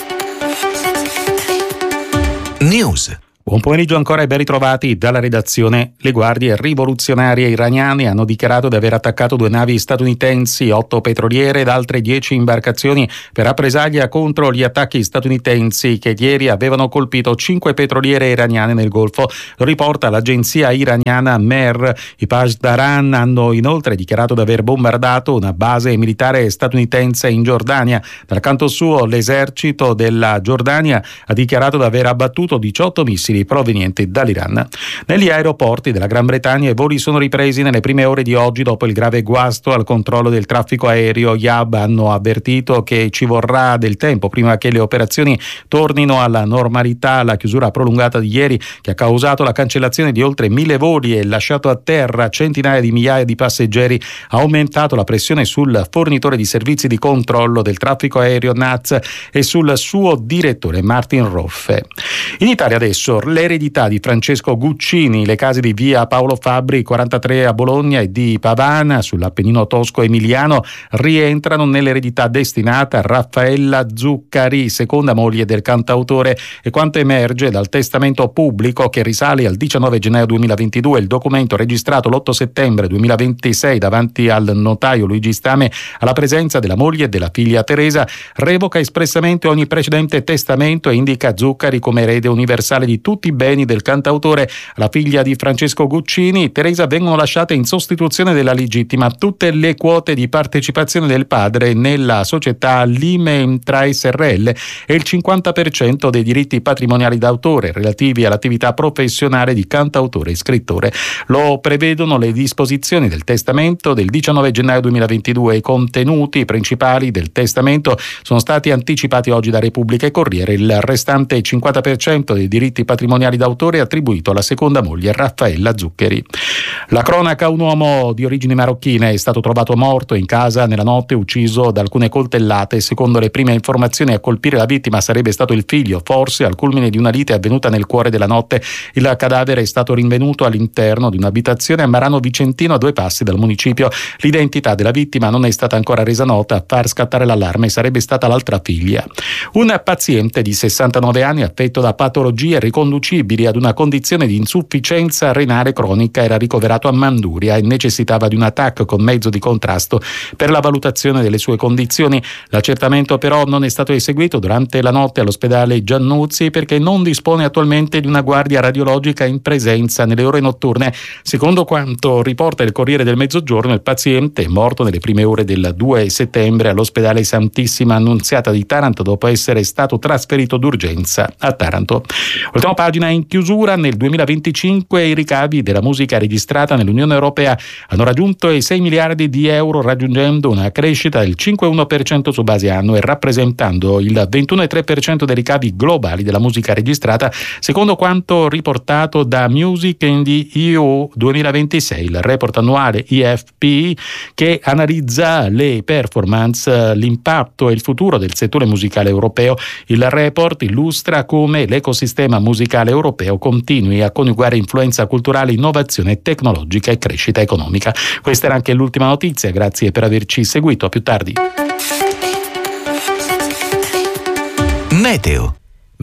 News. Buon pomeriggio ancora e ben ritrovati dalla redazione. Le guardie rivoluzionarie iraniane hanno dichiarato di aver attaccato due navi statunitensi, otto petroliere ed altre dieci imbarcazioni per rappresaglia contro gli attacchi statunitensi che ieri avevano colpito cinque petroliere iraniane nel Golfo. Lo riporta l'agenzia iraniana Mer. I Pashdaran hanno inoltre dichiarato di aver bombardato una base militare statunitense in Giordania. Dal canto suo, l'esercito della Giordania ha dichiarato di aver abbattuto diciotto missili provenienti dall'Iran. Negli aeroporti della Gran Bretagna i voli sono ripresi nelle prime ore di oggi dopo il grave guasto al controllo del traffico aereo. Gli hub hanno avvertito che ci vorrà del tempo prima che le operazioni tornino alla normalità. La chiusura prolungata di ieri, che ha causato la cancellazione di oltre mille voli e lasciato a terra centinaia di migliaia di passeggeri, ha aumentato la pressione sul fornitore di servizi di controllo del traffico aereo N A Z e sul suo direttore Martin Roffe. In Italia adesso l'eredità di Francesco Guccini, le case di via Paolo Fabbri quarantatré a Bologna e di Pavana sull'Appennino tosco-emiliano rientrano nell'eredità destinata a Raffaella Zuccari, seconda moglie del cantautore, e quanto emerge dal testamento pubblico che risale al diciannove gennaio duemilaventidue. Il documento, registrato l'otto settembre duemilaventisei davanti al notaio Luigi Stame alla presenza della moglie e della figlia Teresa, revoca espressamente ogni precedente testamento e indica Zuccari come erede universale di tutti i beni del cantautore. Alla figlia di Francesco Guccini, Teresa, vengono lasciate in sostituzione della legittima tutte le quote di partecipazione del padre nella società Limentra S R L e il cinquanta per cento dei diritti patrimoniali d'autore relativi all'attività professionale di cantautore e scrittore. Lo prevedono le disposizioni del testamento del diciannove gennaio duemilaventidue. I contenuti principali del testamento sono stati anticipati oggi da Repubblica e Corriere. Il restante cinquanta per cento dei diritti patrimoniali d'autore attribuito alla seconda moglie Raffaella Zuccari. La cronaca: un uomo di origini marocchine è stato trovato morto in casa nella notte, ucciso da alcune coltellate. Secondo le prime informazioni, a colpire la vittima sarebbe stato il figlio, forse al culmine di una lite avvenuta nel cuore della notte. Il cadavere è stato rinvenuto all'interno di un'abitazione a Marano Vicentino, a due passi dal municipio. L'identità della vittima non è stata ancora resa nota. A far scattare l'allarme sarebbe stata l'altra figlia. Un paziente di sessantanove anni affetto da patologie riconducibili ad una condizione di insufficienza renale cronica era ricoverato a Manduria e necessitava di un T A C con mezzo di contrasto per la valutazione delle sue condizioni. L'accertamento però non è stato eseguito durante la notte all'ospedale Giannuzzi perché non dispone attualmente di una guardia radiologica in presenza nelle ore notturne. Secondo quanto riporta il Corriere del Mezzogiorno, il paziente è morto nelle prime ore del due settembre all'ospedale Santissima Annunziata di Taranto dopo essere stato trasferito d'urgenza a Taranto. Ultima pagina in chiusura: nel duemilaventicinque i ricavi della musica registrata nell'Unione Europea hanno raggiunto i sei miliardi di euro, raggiungendo una crescita del cinque virgola uno per cento su base annua e rappresentando il ventuno virgola tre per cento dei ricavi globali della musica registrata, secondo quanto riportato da Music in the E U duemilaventisei, il report annuale I F P che analizza le performance, l'impatto e il futuro del settore musicale europeo. Il report illustra come l'ecosistema musicale europeo continui a coniugare influenza culturale, innovazione tecnologica e crescita economica. Questa era anche l'ultima notizia, grazie per averci seguito, a più tardi. Meteo.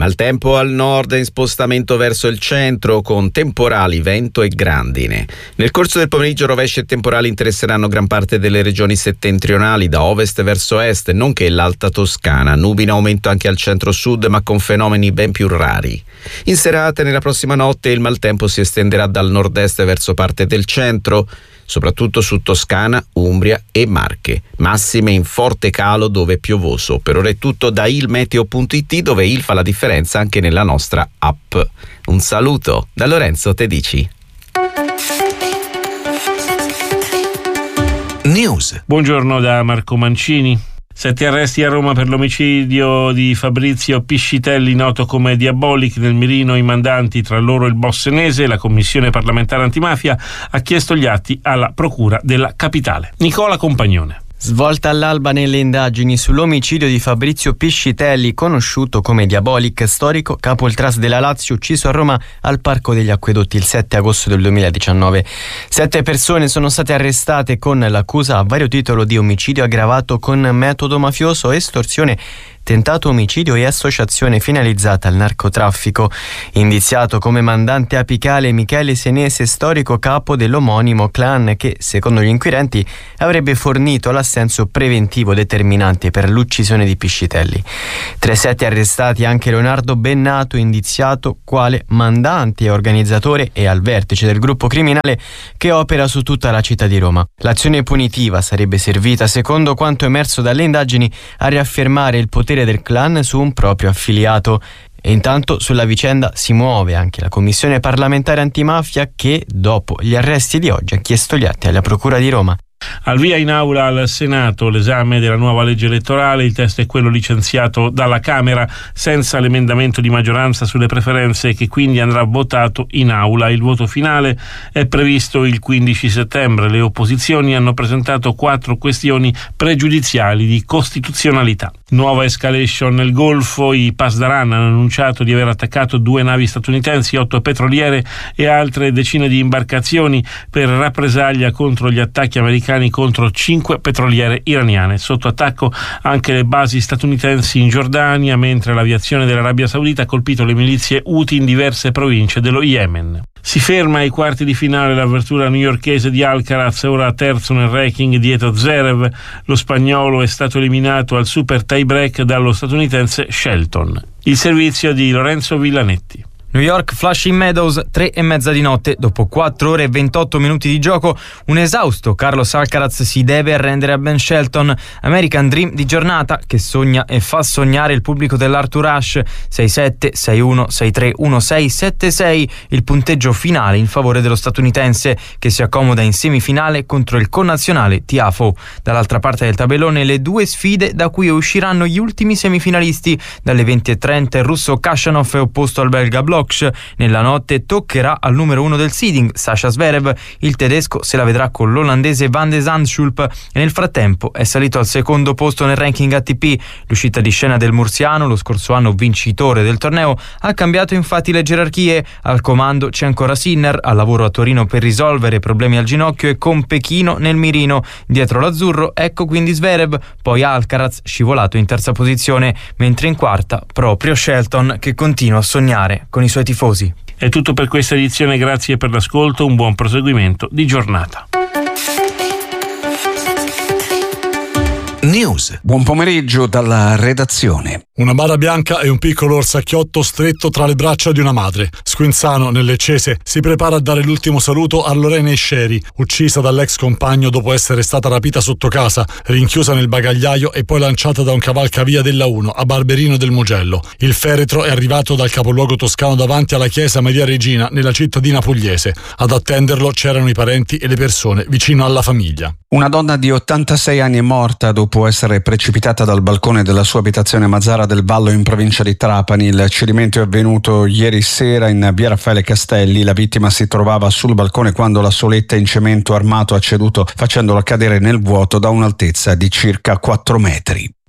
Maltempo al nord e in spostamento verso il centro con temporali, vento e grandine. Nel corso del pomeriggio rovesci e temporali interesseranno gran parte delle regioni settentrionali da ovest verso est, nonché l'Alta Toscana. Nubi in aumento anche al centro-sud, ma con fenomeni ben più rari. In serata e nella prossima notte il maltempo si estenderà dal nord-est verso parte del centro, soprattutto su Toscana, Umbria e Marche. Massime in forte calo dove è piovoso. Per ora è tutto da ilmeteo punto it, dove il fa la differenza anche nella nostra app. Un saluto da Lorenzo Tedici. News. Buongiorno da Marco Mancini. Sette arresti a Roma per l'omicidio di Fabrizio Piscitelli, noto come Diabolic, nel mirino i mandanti, tra loro il boss senese. La Commissione parlamentare antimafia ha chiesto gli atti alla Procura della Capitale. Nicola Compagnone. Svolta all'alba nelle indagini sull'omicidio di Fabrizio Piscitelli, conosciuto come Diabolic, storico capo il Tras della Lazio, ucciso a Roma al Parco degli Acquedotti il sette agosto del duemiladiciannove. Sette persone sono state arrestate con l'accusa a vario titolo di omicidio aggravato con metodo mafioso, estorsione, tentato omicidio e associazione finalizzata al narcotraffico. Indiziato come mandante apicale Michele Senese, storico capo dell'omonimo clan che, secondo gli inquirenti, avrebbe fornito l'assenso preventivo determinante per l'uccisione di Piscitelli. Tra i sette arrestati anche Leonardo Bennato, indiziato quale mandante e organizzatore e al vertice del gruppo criminale che opera su tutta la città di Roma. L'azione punitiva sarebbe servita, secondo quanto emerso dalle indagini, a riaffermare il potere del clan su un proprio affiliato. E intanto sulla vicenda si muove anche la Commissione parlamentare antimafia che, dopo gli arresti di oggi, ha chiesto gli atti alla Procura di Roma. Al via in aula al Senato l'esame della nuova legge elettorale. Il testo è quello licenziato dalla Camera senza l'emendamento di maggioranza sulle preferenze, che quindi andrà votato in aula. Il voto finale è previsto il quindici settembre. Le opposizioni hanno presentato quattro questioni pregiudiziali di costituzionalità. Nuova escalation nel Golfo. I Pasdaran hanno annunciato di aver attaccato due navi statunitensi, otto petroliere e altre decine di imbarcazioni per rappresaglia contro gli attacchi americani contro cinque petroliere iraniane. Sotto attacco anche le basi statunitensi in Giordania, mentre l'aviazione dell'Arabia Saudita ha colpito le milizie Houthi in diverse province dello Yemen. Si ferma ai quarti di finale l'avvertura newyorkese di Alcaraz, ora terzo nel ranking dietro Zverev. Lo spagnolo è stato eliminato al super tie break dallo statunitense Shelton. Il servizio di Lorenzo Villanetti. New York Flushing Meadows, tre e mezza di notte. Dopo quattro ore e ventotto minuti di gioco, un esausto Carlos Alcaraz si deve arrendere a Ben Shelton. American Dream di giornata che sogna e fa sognare il pubblico dell'Arthur Ashe. sei sette, sei uno, sei tre, uno sei, sette sei, il punteggio finale in favore dello statunitense, che si accomoda in semifinale contro il connazionale Tiafoe. Dall'altra parte del tabellone le due sfide da cui usciranno gli ultimi semifinalisti. Dalle venti e trenta il russo Khachanov è opposto al belga Bloch. Nella notte toccherà al numero uno del seeding, Sasha Zverev. Il tedesco se la vedrà con l'olandese Van de Zandschulp e nel frattempo è salito al secondo posto nel ranking A T P. L'uscita di scena del mursiano, lo scorso anno vincitore del torneo, ha cambiato infatti le gerarchie. Al comando c'è ancora Sinner, al lavoro a Torino per risolvere problemi al ginocchio e con Pechino nel mirino. Dietro l'azzurro ecco quindi Zverev, poi Alcaraz scivolato in terza posizione, mentre in quarta proprio Shelton, che continua a sognare con i suoi tifosi. È tutto per questa edizione, grazie per l'ascolto, un buon proseguimento di giornata. News. Buon pomeriggio dalla redazione. Una bara bianca e un piccolo orsacchiotto stretto tra le braccia di una madre. Squinzano, nel Leccese, si prepara a dare l'ultimo saluto a Lorena Esceri, uccisa dall'ex compagno dopo essere stata rapita sotto casa, rinchiusa nel bagagliaio e poi lanciata da un cavalcavia della uno a Barberino del Mugello. Il feretro è arrivato dal capoluogo toscano davanti alla chiesa Maria Regina nella cittadina pugliese. Ad attenderlo c'erano i parenti e le persone vicino alla famiglia. Una donna di ottantasei anni è morta dopo essere precipitata dal balcone della sua abitazione a Mazzara del Vallo in provincia di Trapani. Il cedimento è avvenuto ieri sera in via Raffaele Castelli. La vittima si trovava sul balcone quando la soletta in cemento armato ha ceduto, facendola cadere nel vuoto da un'altezza di circa quattro metri.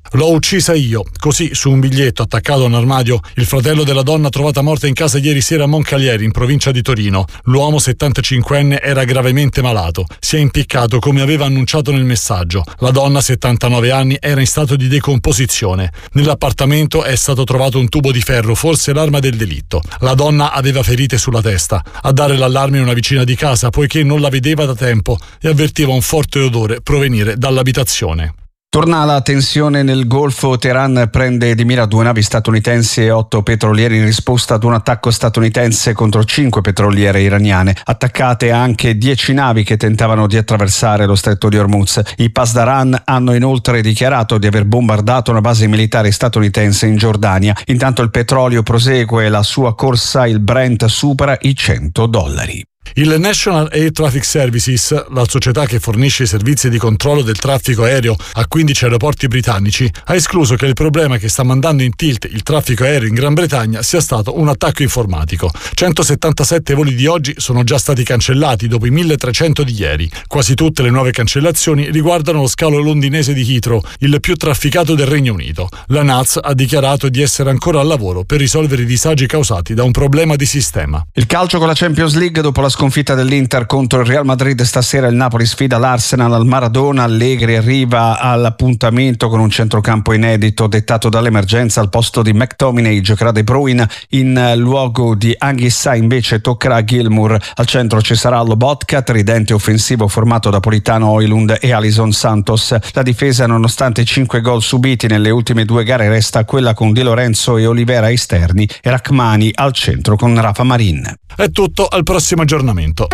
L'ho uccisa io, così su un biglietto attaccato a un armadio il fratello della donna trovata morta in casa ieri sera a Moncalieri, in provincia di Torino. L'uomo settantacinquenne era gravemente malato, si è impiccato come aveva annunciato nel messaggio. La donna, settantanove anni, era in stato di decomposizione. Nell'appartamento è stato trovato un tubo di ferro, forse l'arma del delitto. La donna aveva ferite sulla testa. A dare l'allarme una vicina di casa, poiché non la vedeva da tempo e avvertiva un forte odore provenire dall'abitazione. Torna la tensione nel Golfo. Teheran prende di mira due navi statunitensi e otto petroliere in risposta ad un attacco statunitense contro cinque petroliere iraniane. Attaccate anche dieci navi che tentavano di attraversare lo stretto di Hormuz. I Pasdaran hanno inoltre dichiarato di aver bombardato una base militare statunitense in Giordania. Intanto il petrolio prosegue la sua corsa, il Brent supera i cento dollari. Il National Air Traffic Services, la società che fornisce i servizi di controllo del traffico aereo a quindici aeroporti britannici, ha escluso che il problema che sta mandando in tilt il traffico aereo in Gran Bretagna sia stato un attacco informatico. centosettantasette voli di oggi sono già stati cancellati dopo i milletrecento di ieri. Quasi tutte le nuove cancellazioni riguardano lo scalo londinese di Heathrow, il più trafficato del Regno Unito. La N A Z ha dichiarato di essere ancora al lavoro per risolvere i disagi causati da un problema di sistema. Il calcio con la Champions League. Dopo la sconfitta dell'Inter contro il Real Madrid, stasera il Napoli sfida l'Arsenal al Maradona. Allegri arriva all'appuntamento con un centrocampo inedito dettato dall'emergenza. Al posto di McTominay giocherà De Bruyne, in luogo di Anguissa invece toccherà Gilmour. Al centro ci sarà Lobotka, tridente offensivo formato da Politano, Højlund e Alisson Santos. La difesa, nonostante i cinque gol subiti nelle ultime due gare, resta quella con Di Lorenzo e Olivera esterni e Rachmani al centro con Rafa Marin. È tutto, al prossimo aggiornamento.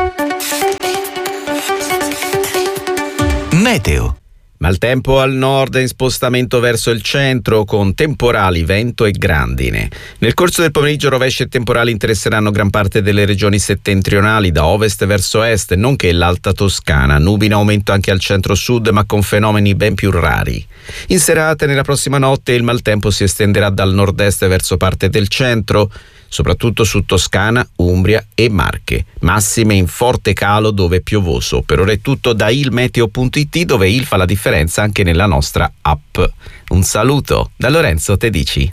Meteo. Maltempo al nord in spostamento verso il centro con temporali, vento e grandine. Nel corso del pomeriggio rovesci e temporali interesseranno gran parte delle regioni settentrionali da ovest verso est, nonché l'Alta Toscana. Nubi in aumento anche al centro-sud, ma con fenomeni ben più rari. In serata e nella prossima notte il maltempo si estenderà dal nord-est verso parte del centro, soprattutto su Toscana, Umbria e Marche. Massime in forte calo dove piovoso. Per ora è tutto da ilmeteo punto it, dove il fa la differenza anche nella nostra app. Un saluto da Lorenzo Tedici.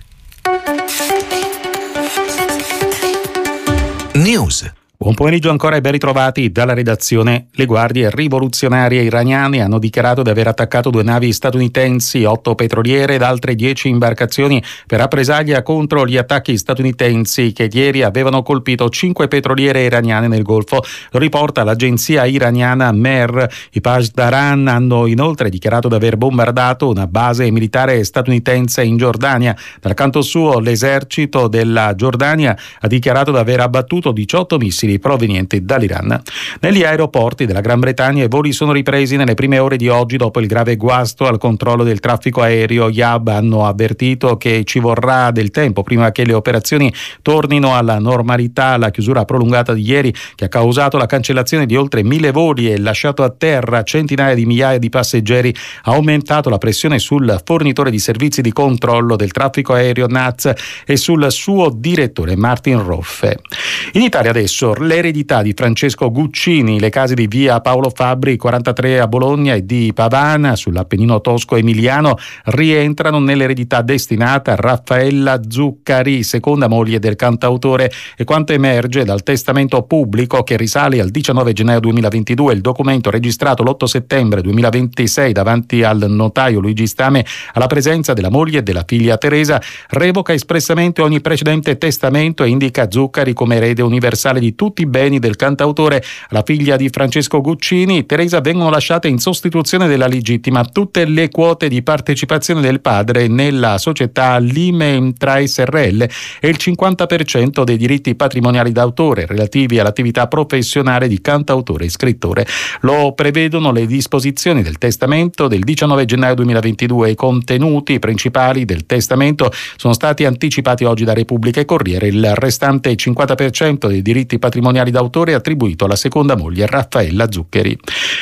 News. Buon pomeriggio ancora e ben ritrovati dalla redazione. Le guardie rivoluzionarie iraniane hanno dichiarato di aver attaccato due navi statunitensi, otto petroliere ed altre dieci imbarcazioni per rappresaglia contro gli attacchi statunitensi che ieri avevano colpito cinque petroliere iraniane nel Golfo. Lo riporta l'agenzia iraniana Mer. I Pasdaran hanno inoltre dichiarato di aver bombardato una base militare statunitense in Giordania. Dal canto suo, l'esercito della Giordania ha dichiarato di aver abbattuto diciotto missili provenienti dall'Iran. Negli aeroporti della Gran Bretagna i voli sono ripresi nelle prime ore di oggi dopo il grave guasto al controllo del traffico aereo. Gli hub hanno avvertito che ci vorrà del tempo prima che le operazioni tornino alla normalità. La chiusura prolungata di ieri, che ha causato la cancellazione di oltre mille voli e lasciato a terra centinaia di migliaia di passeggeri, ha aumentato la pressione sul fornitore di servizi di controllo del traffico aereo N A Z e sul suo direttore Martin Roffe. In Italia adesso l'eredità di Francesco Guccini, le case di via Paolo Fabbri quarantatré a Bologna e di Pavana sull'Appennino tosco-emiliano rientrano nell'eredità destinata a Raffaella Zuccari, seconda moglie del cantautore, e quanto emerge dal testamento pubblico che risale al diciannove gennaio duemilaventidue, il documento registrato l'otto settembre duemilaventisei davanti al notaio Luigi Stame alla presenza della moglie e della figlia Teresa revoca espressamente ogni precedente testamento e indica Zuccari come erede universale di tutti i beni del cantautore. Alla figlia di Francesco Guccini, Teresa, vengono lasciate in sostituzione della legittima tutte le quote di partecipazione del padre nella società Limentra S R L e il cinquanta per cento dei diritti patrimoniali d'autore relativi all'attività professionale di cantautore e scrittore. Lo prevedono le disposizioni del testamento del diciannove gennaio duemilaventidue. I contenuti principali del testamento sono stati anticipati oggi da Repubblica e Corriere. Il restante cinquanta per cento dei diritti patrimoniali d'autore è attribuito alla seconda moglie Raffaella Zuccari.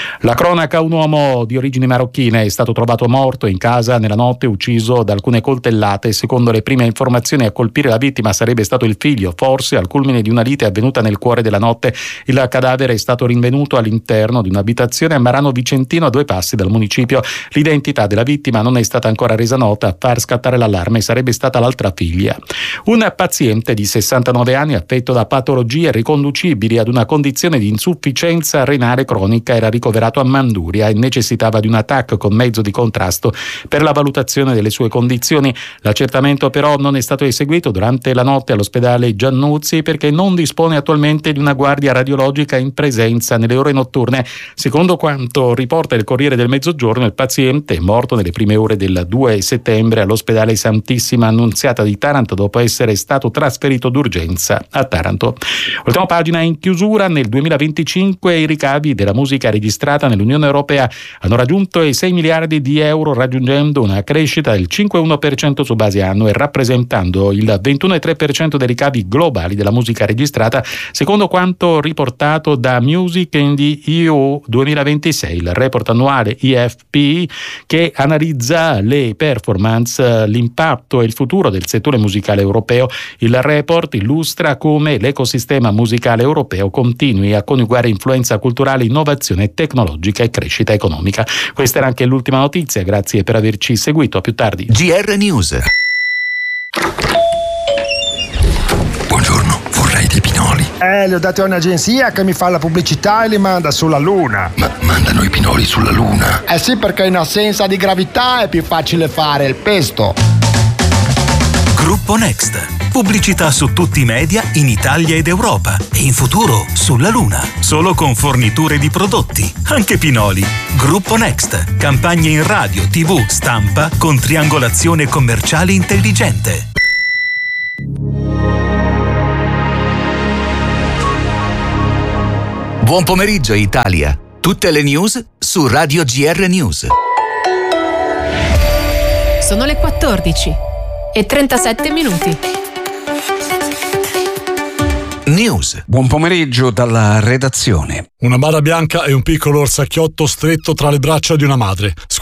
La cronaca: un uomo di origini marocchine è stato trovato morto in casa nella notte, ucciso da alcune coltellate. Secondo le prime informazioni, a colpire la vittima sarebbe stato il figlio, forse al culmine di una lite avvenuta nel cuore della notte. Il cadavere è stato rinvenuto all'interno di un'abitazione a Marano Vicentino, a due passi dal municipio. L'identità della vittima non è stata ancora resa nota. A far scattare l'allarme sarebbe stata l'altra figlia. Un paziente di sessantanove anni affetto da patologie riconducibili ad una condizione di insufficienza renale cronica era ricoverato a Manduria e necessitava di una T A C con mezzo di contrasto per la valutazione delle sue condizioni. L'accertamento però non è stato eseguito durante la notte all'ospedale Giannuzzi perché non dispone attualmente di una guardia radiologica in presenza nelle ore notturne. Secondo quanto riporta il Corriere del Mezzogiorno, il paziente è morto nelle prime ore del due settembre all'ospedale Santissima Annunziata di Taranto dopo essere stato trasferito d'urgenza a Taranto. Ultima pagina in chiusura: nel duemilaventicinque i ricavi della musica registrata nell'Unione Europea hanno raggiunto i sei miliardi di euro, raggiungendo una crescita del cinque virgola uno per cento su base annua e rappresentando il ventuno virgola tre per cento dei ricavi globali della musica registrata, secondo quanto riportato da Music in the E U duemilaventisei, il report annuale I F P che analizza le performance, l'impatto e il futuro del settore musicale europeo. Il report illustra come l'ecosistema musicale europeo continui a coniugare influenza culturale, innovazione tecnologica e crescita economica. Questa era anche l'ultima notizia, grazie per averci seguito, a più tardi. G R News. Buongiorno, vorrei dei pinoli. Eh, li ho dati a un'agenzia che mi fa la pubblicità e li manda sulla Luna. Ma mandano i pinoli sulla Luna? Eh sì, perché in assenza di gravità è più facile fare il pesto. Gruppo Next. Pubblicità su tutti i media in Italia ed Europa e in futuro sulla Luna. Solo con forniture di prodotti, anche pinoli. Gruppo Next. Campagne in radio, tivù, stampa con triangolazione commerciale intelligente. Buon pomeriggio Italia. Tutte le news su Radio G R News. Sono le quattordici e trentasette minuti. News. Buon pomeriggio dalla redazione. Una bara bianca e un piccolo orsacchiotto stretto tra le braccia di una madre.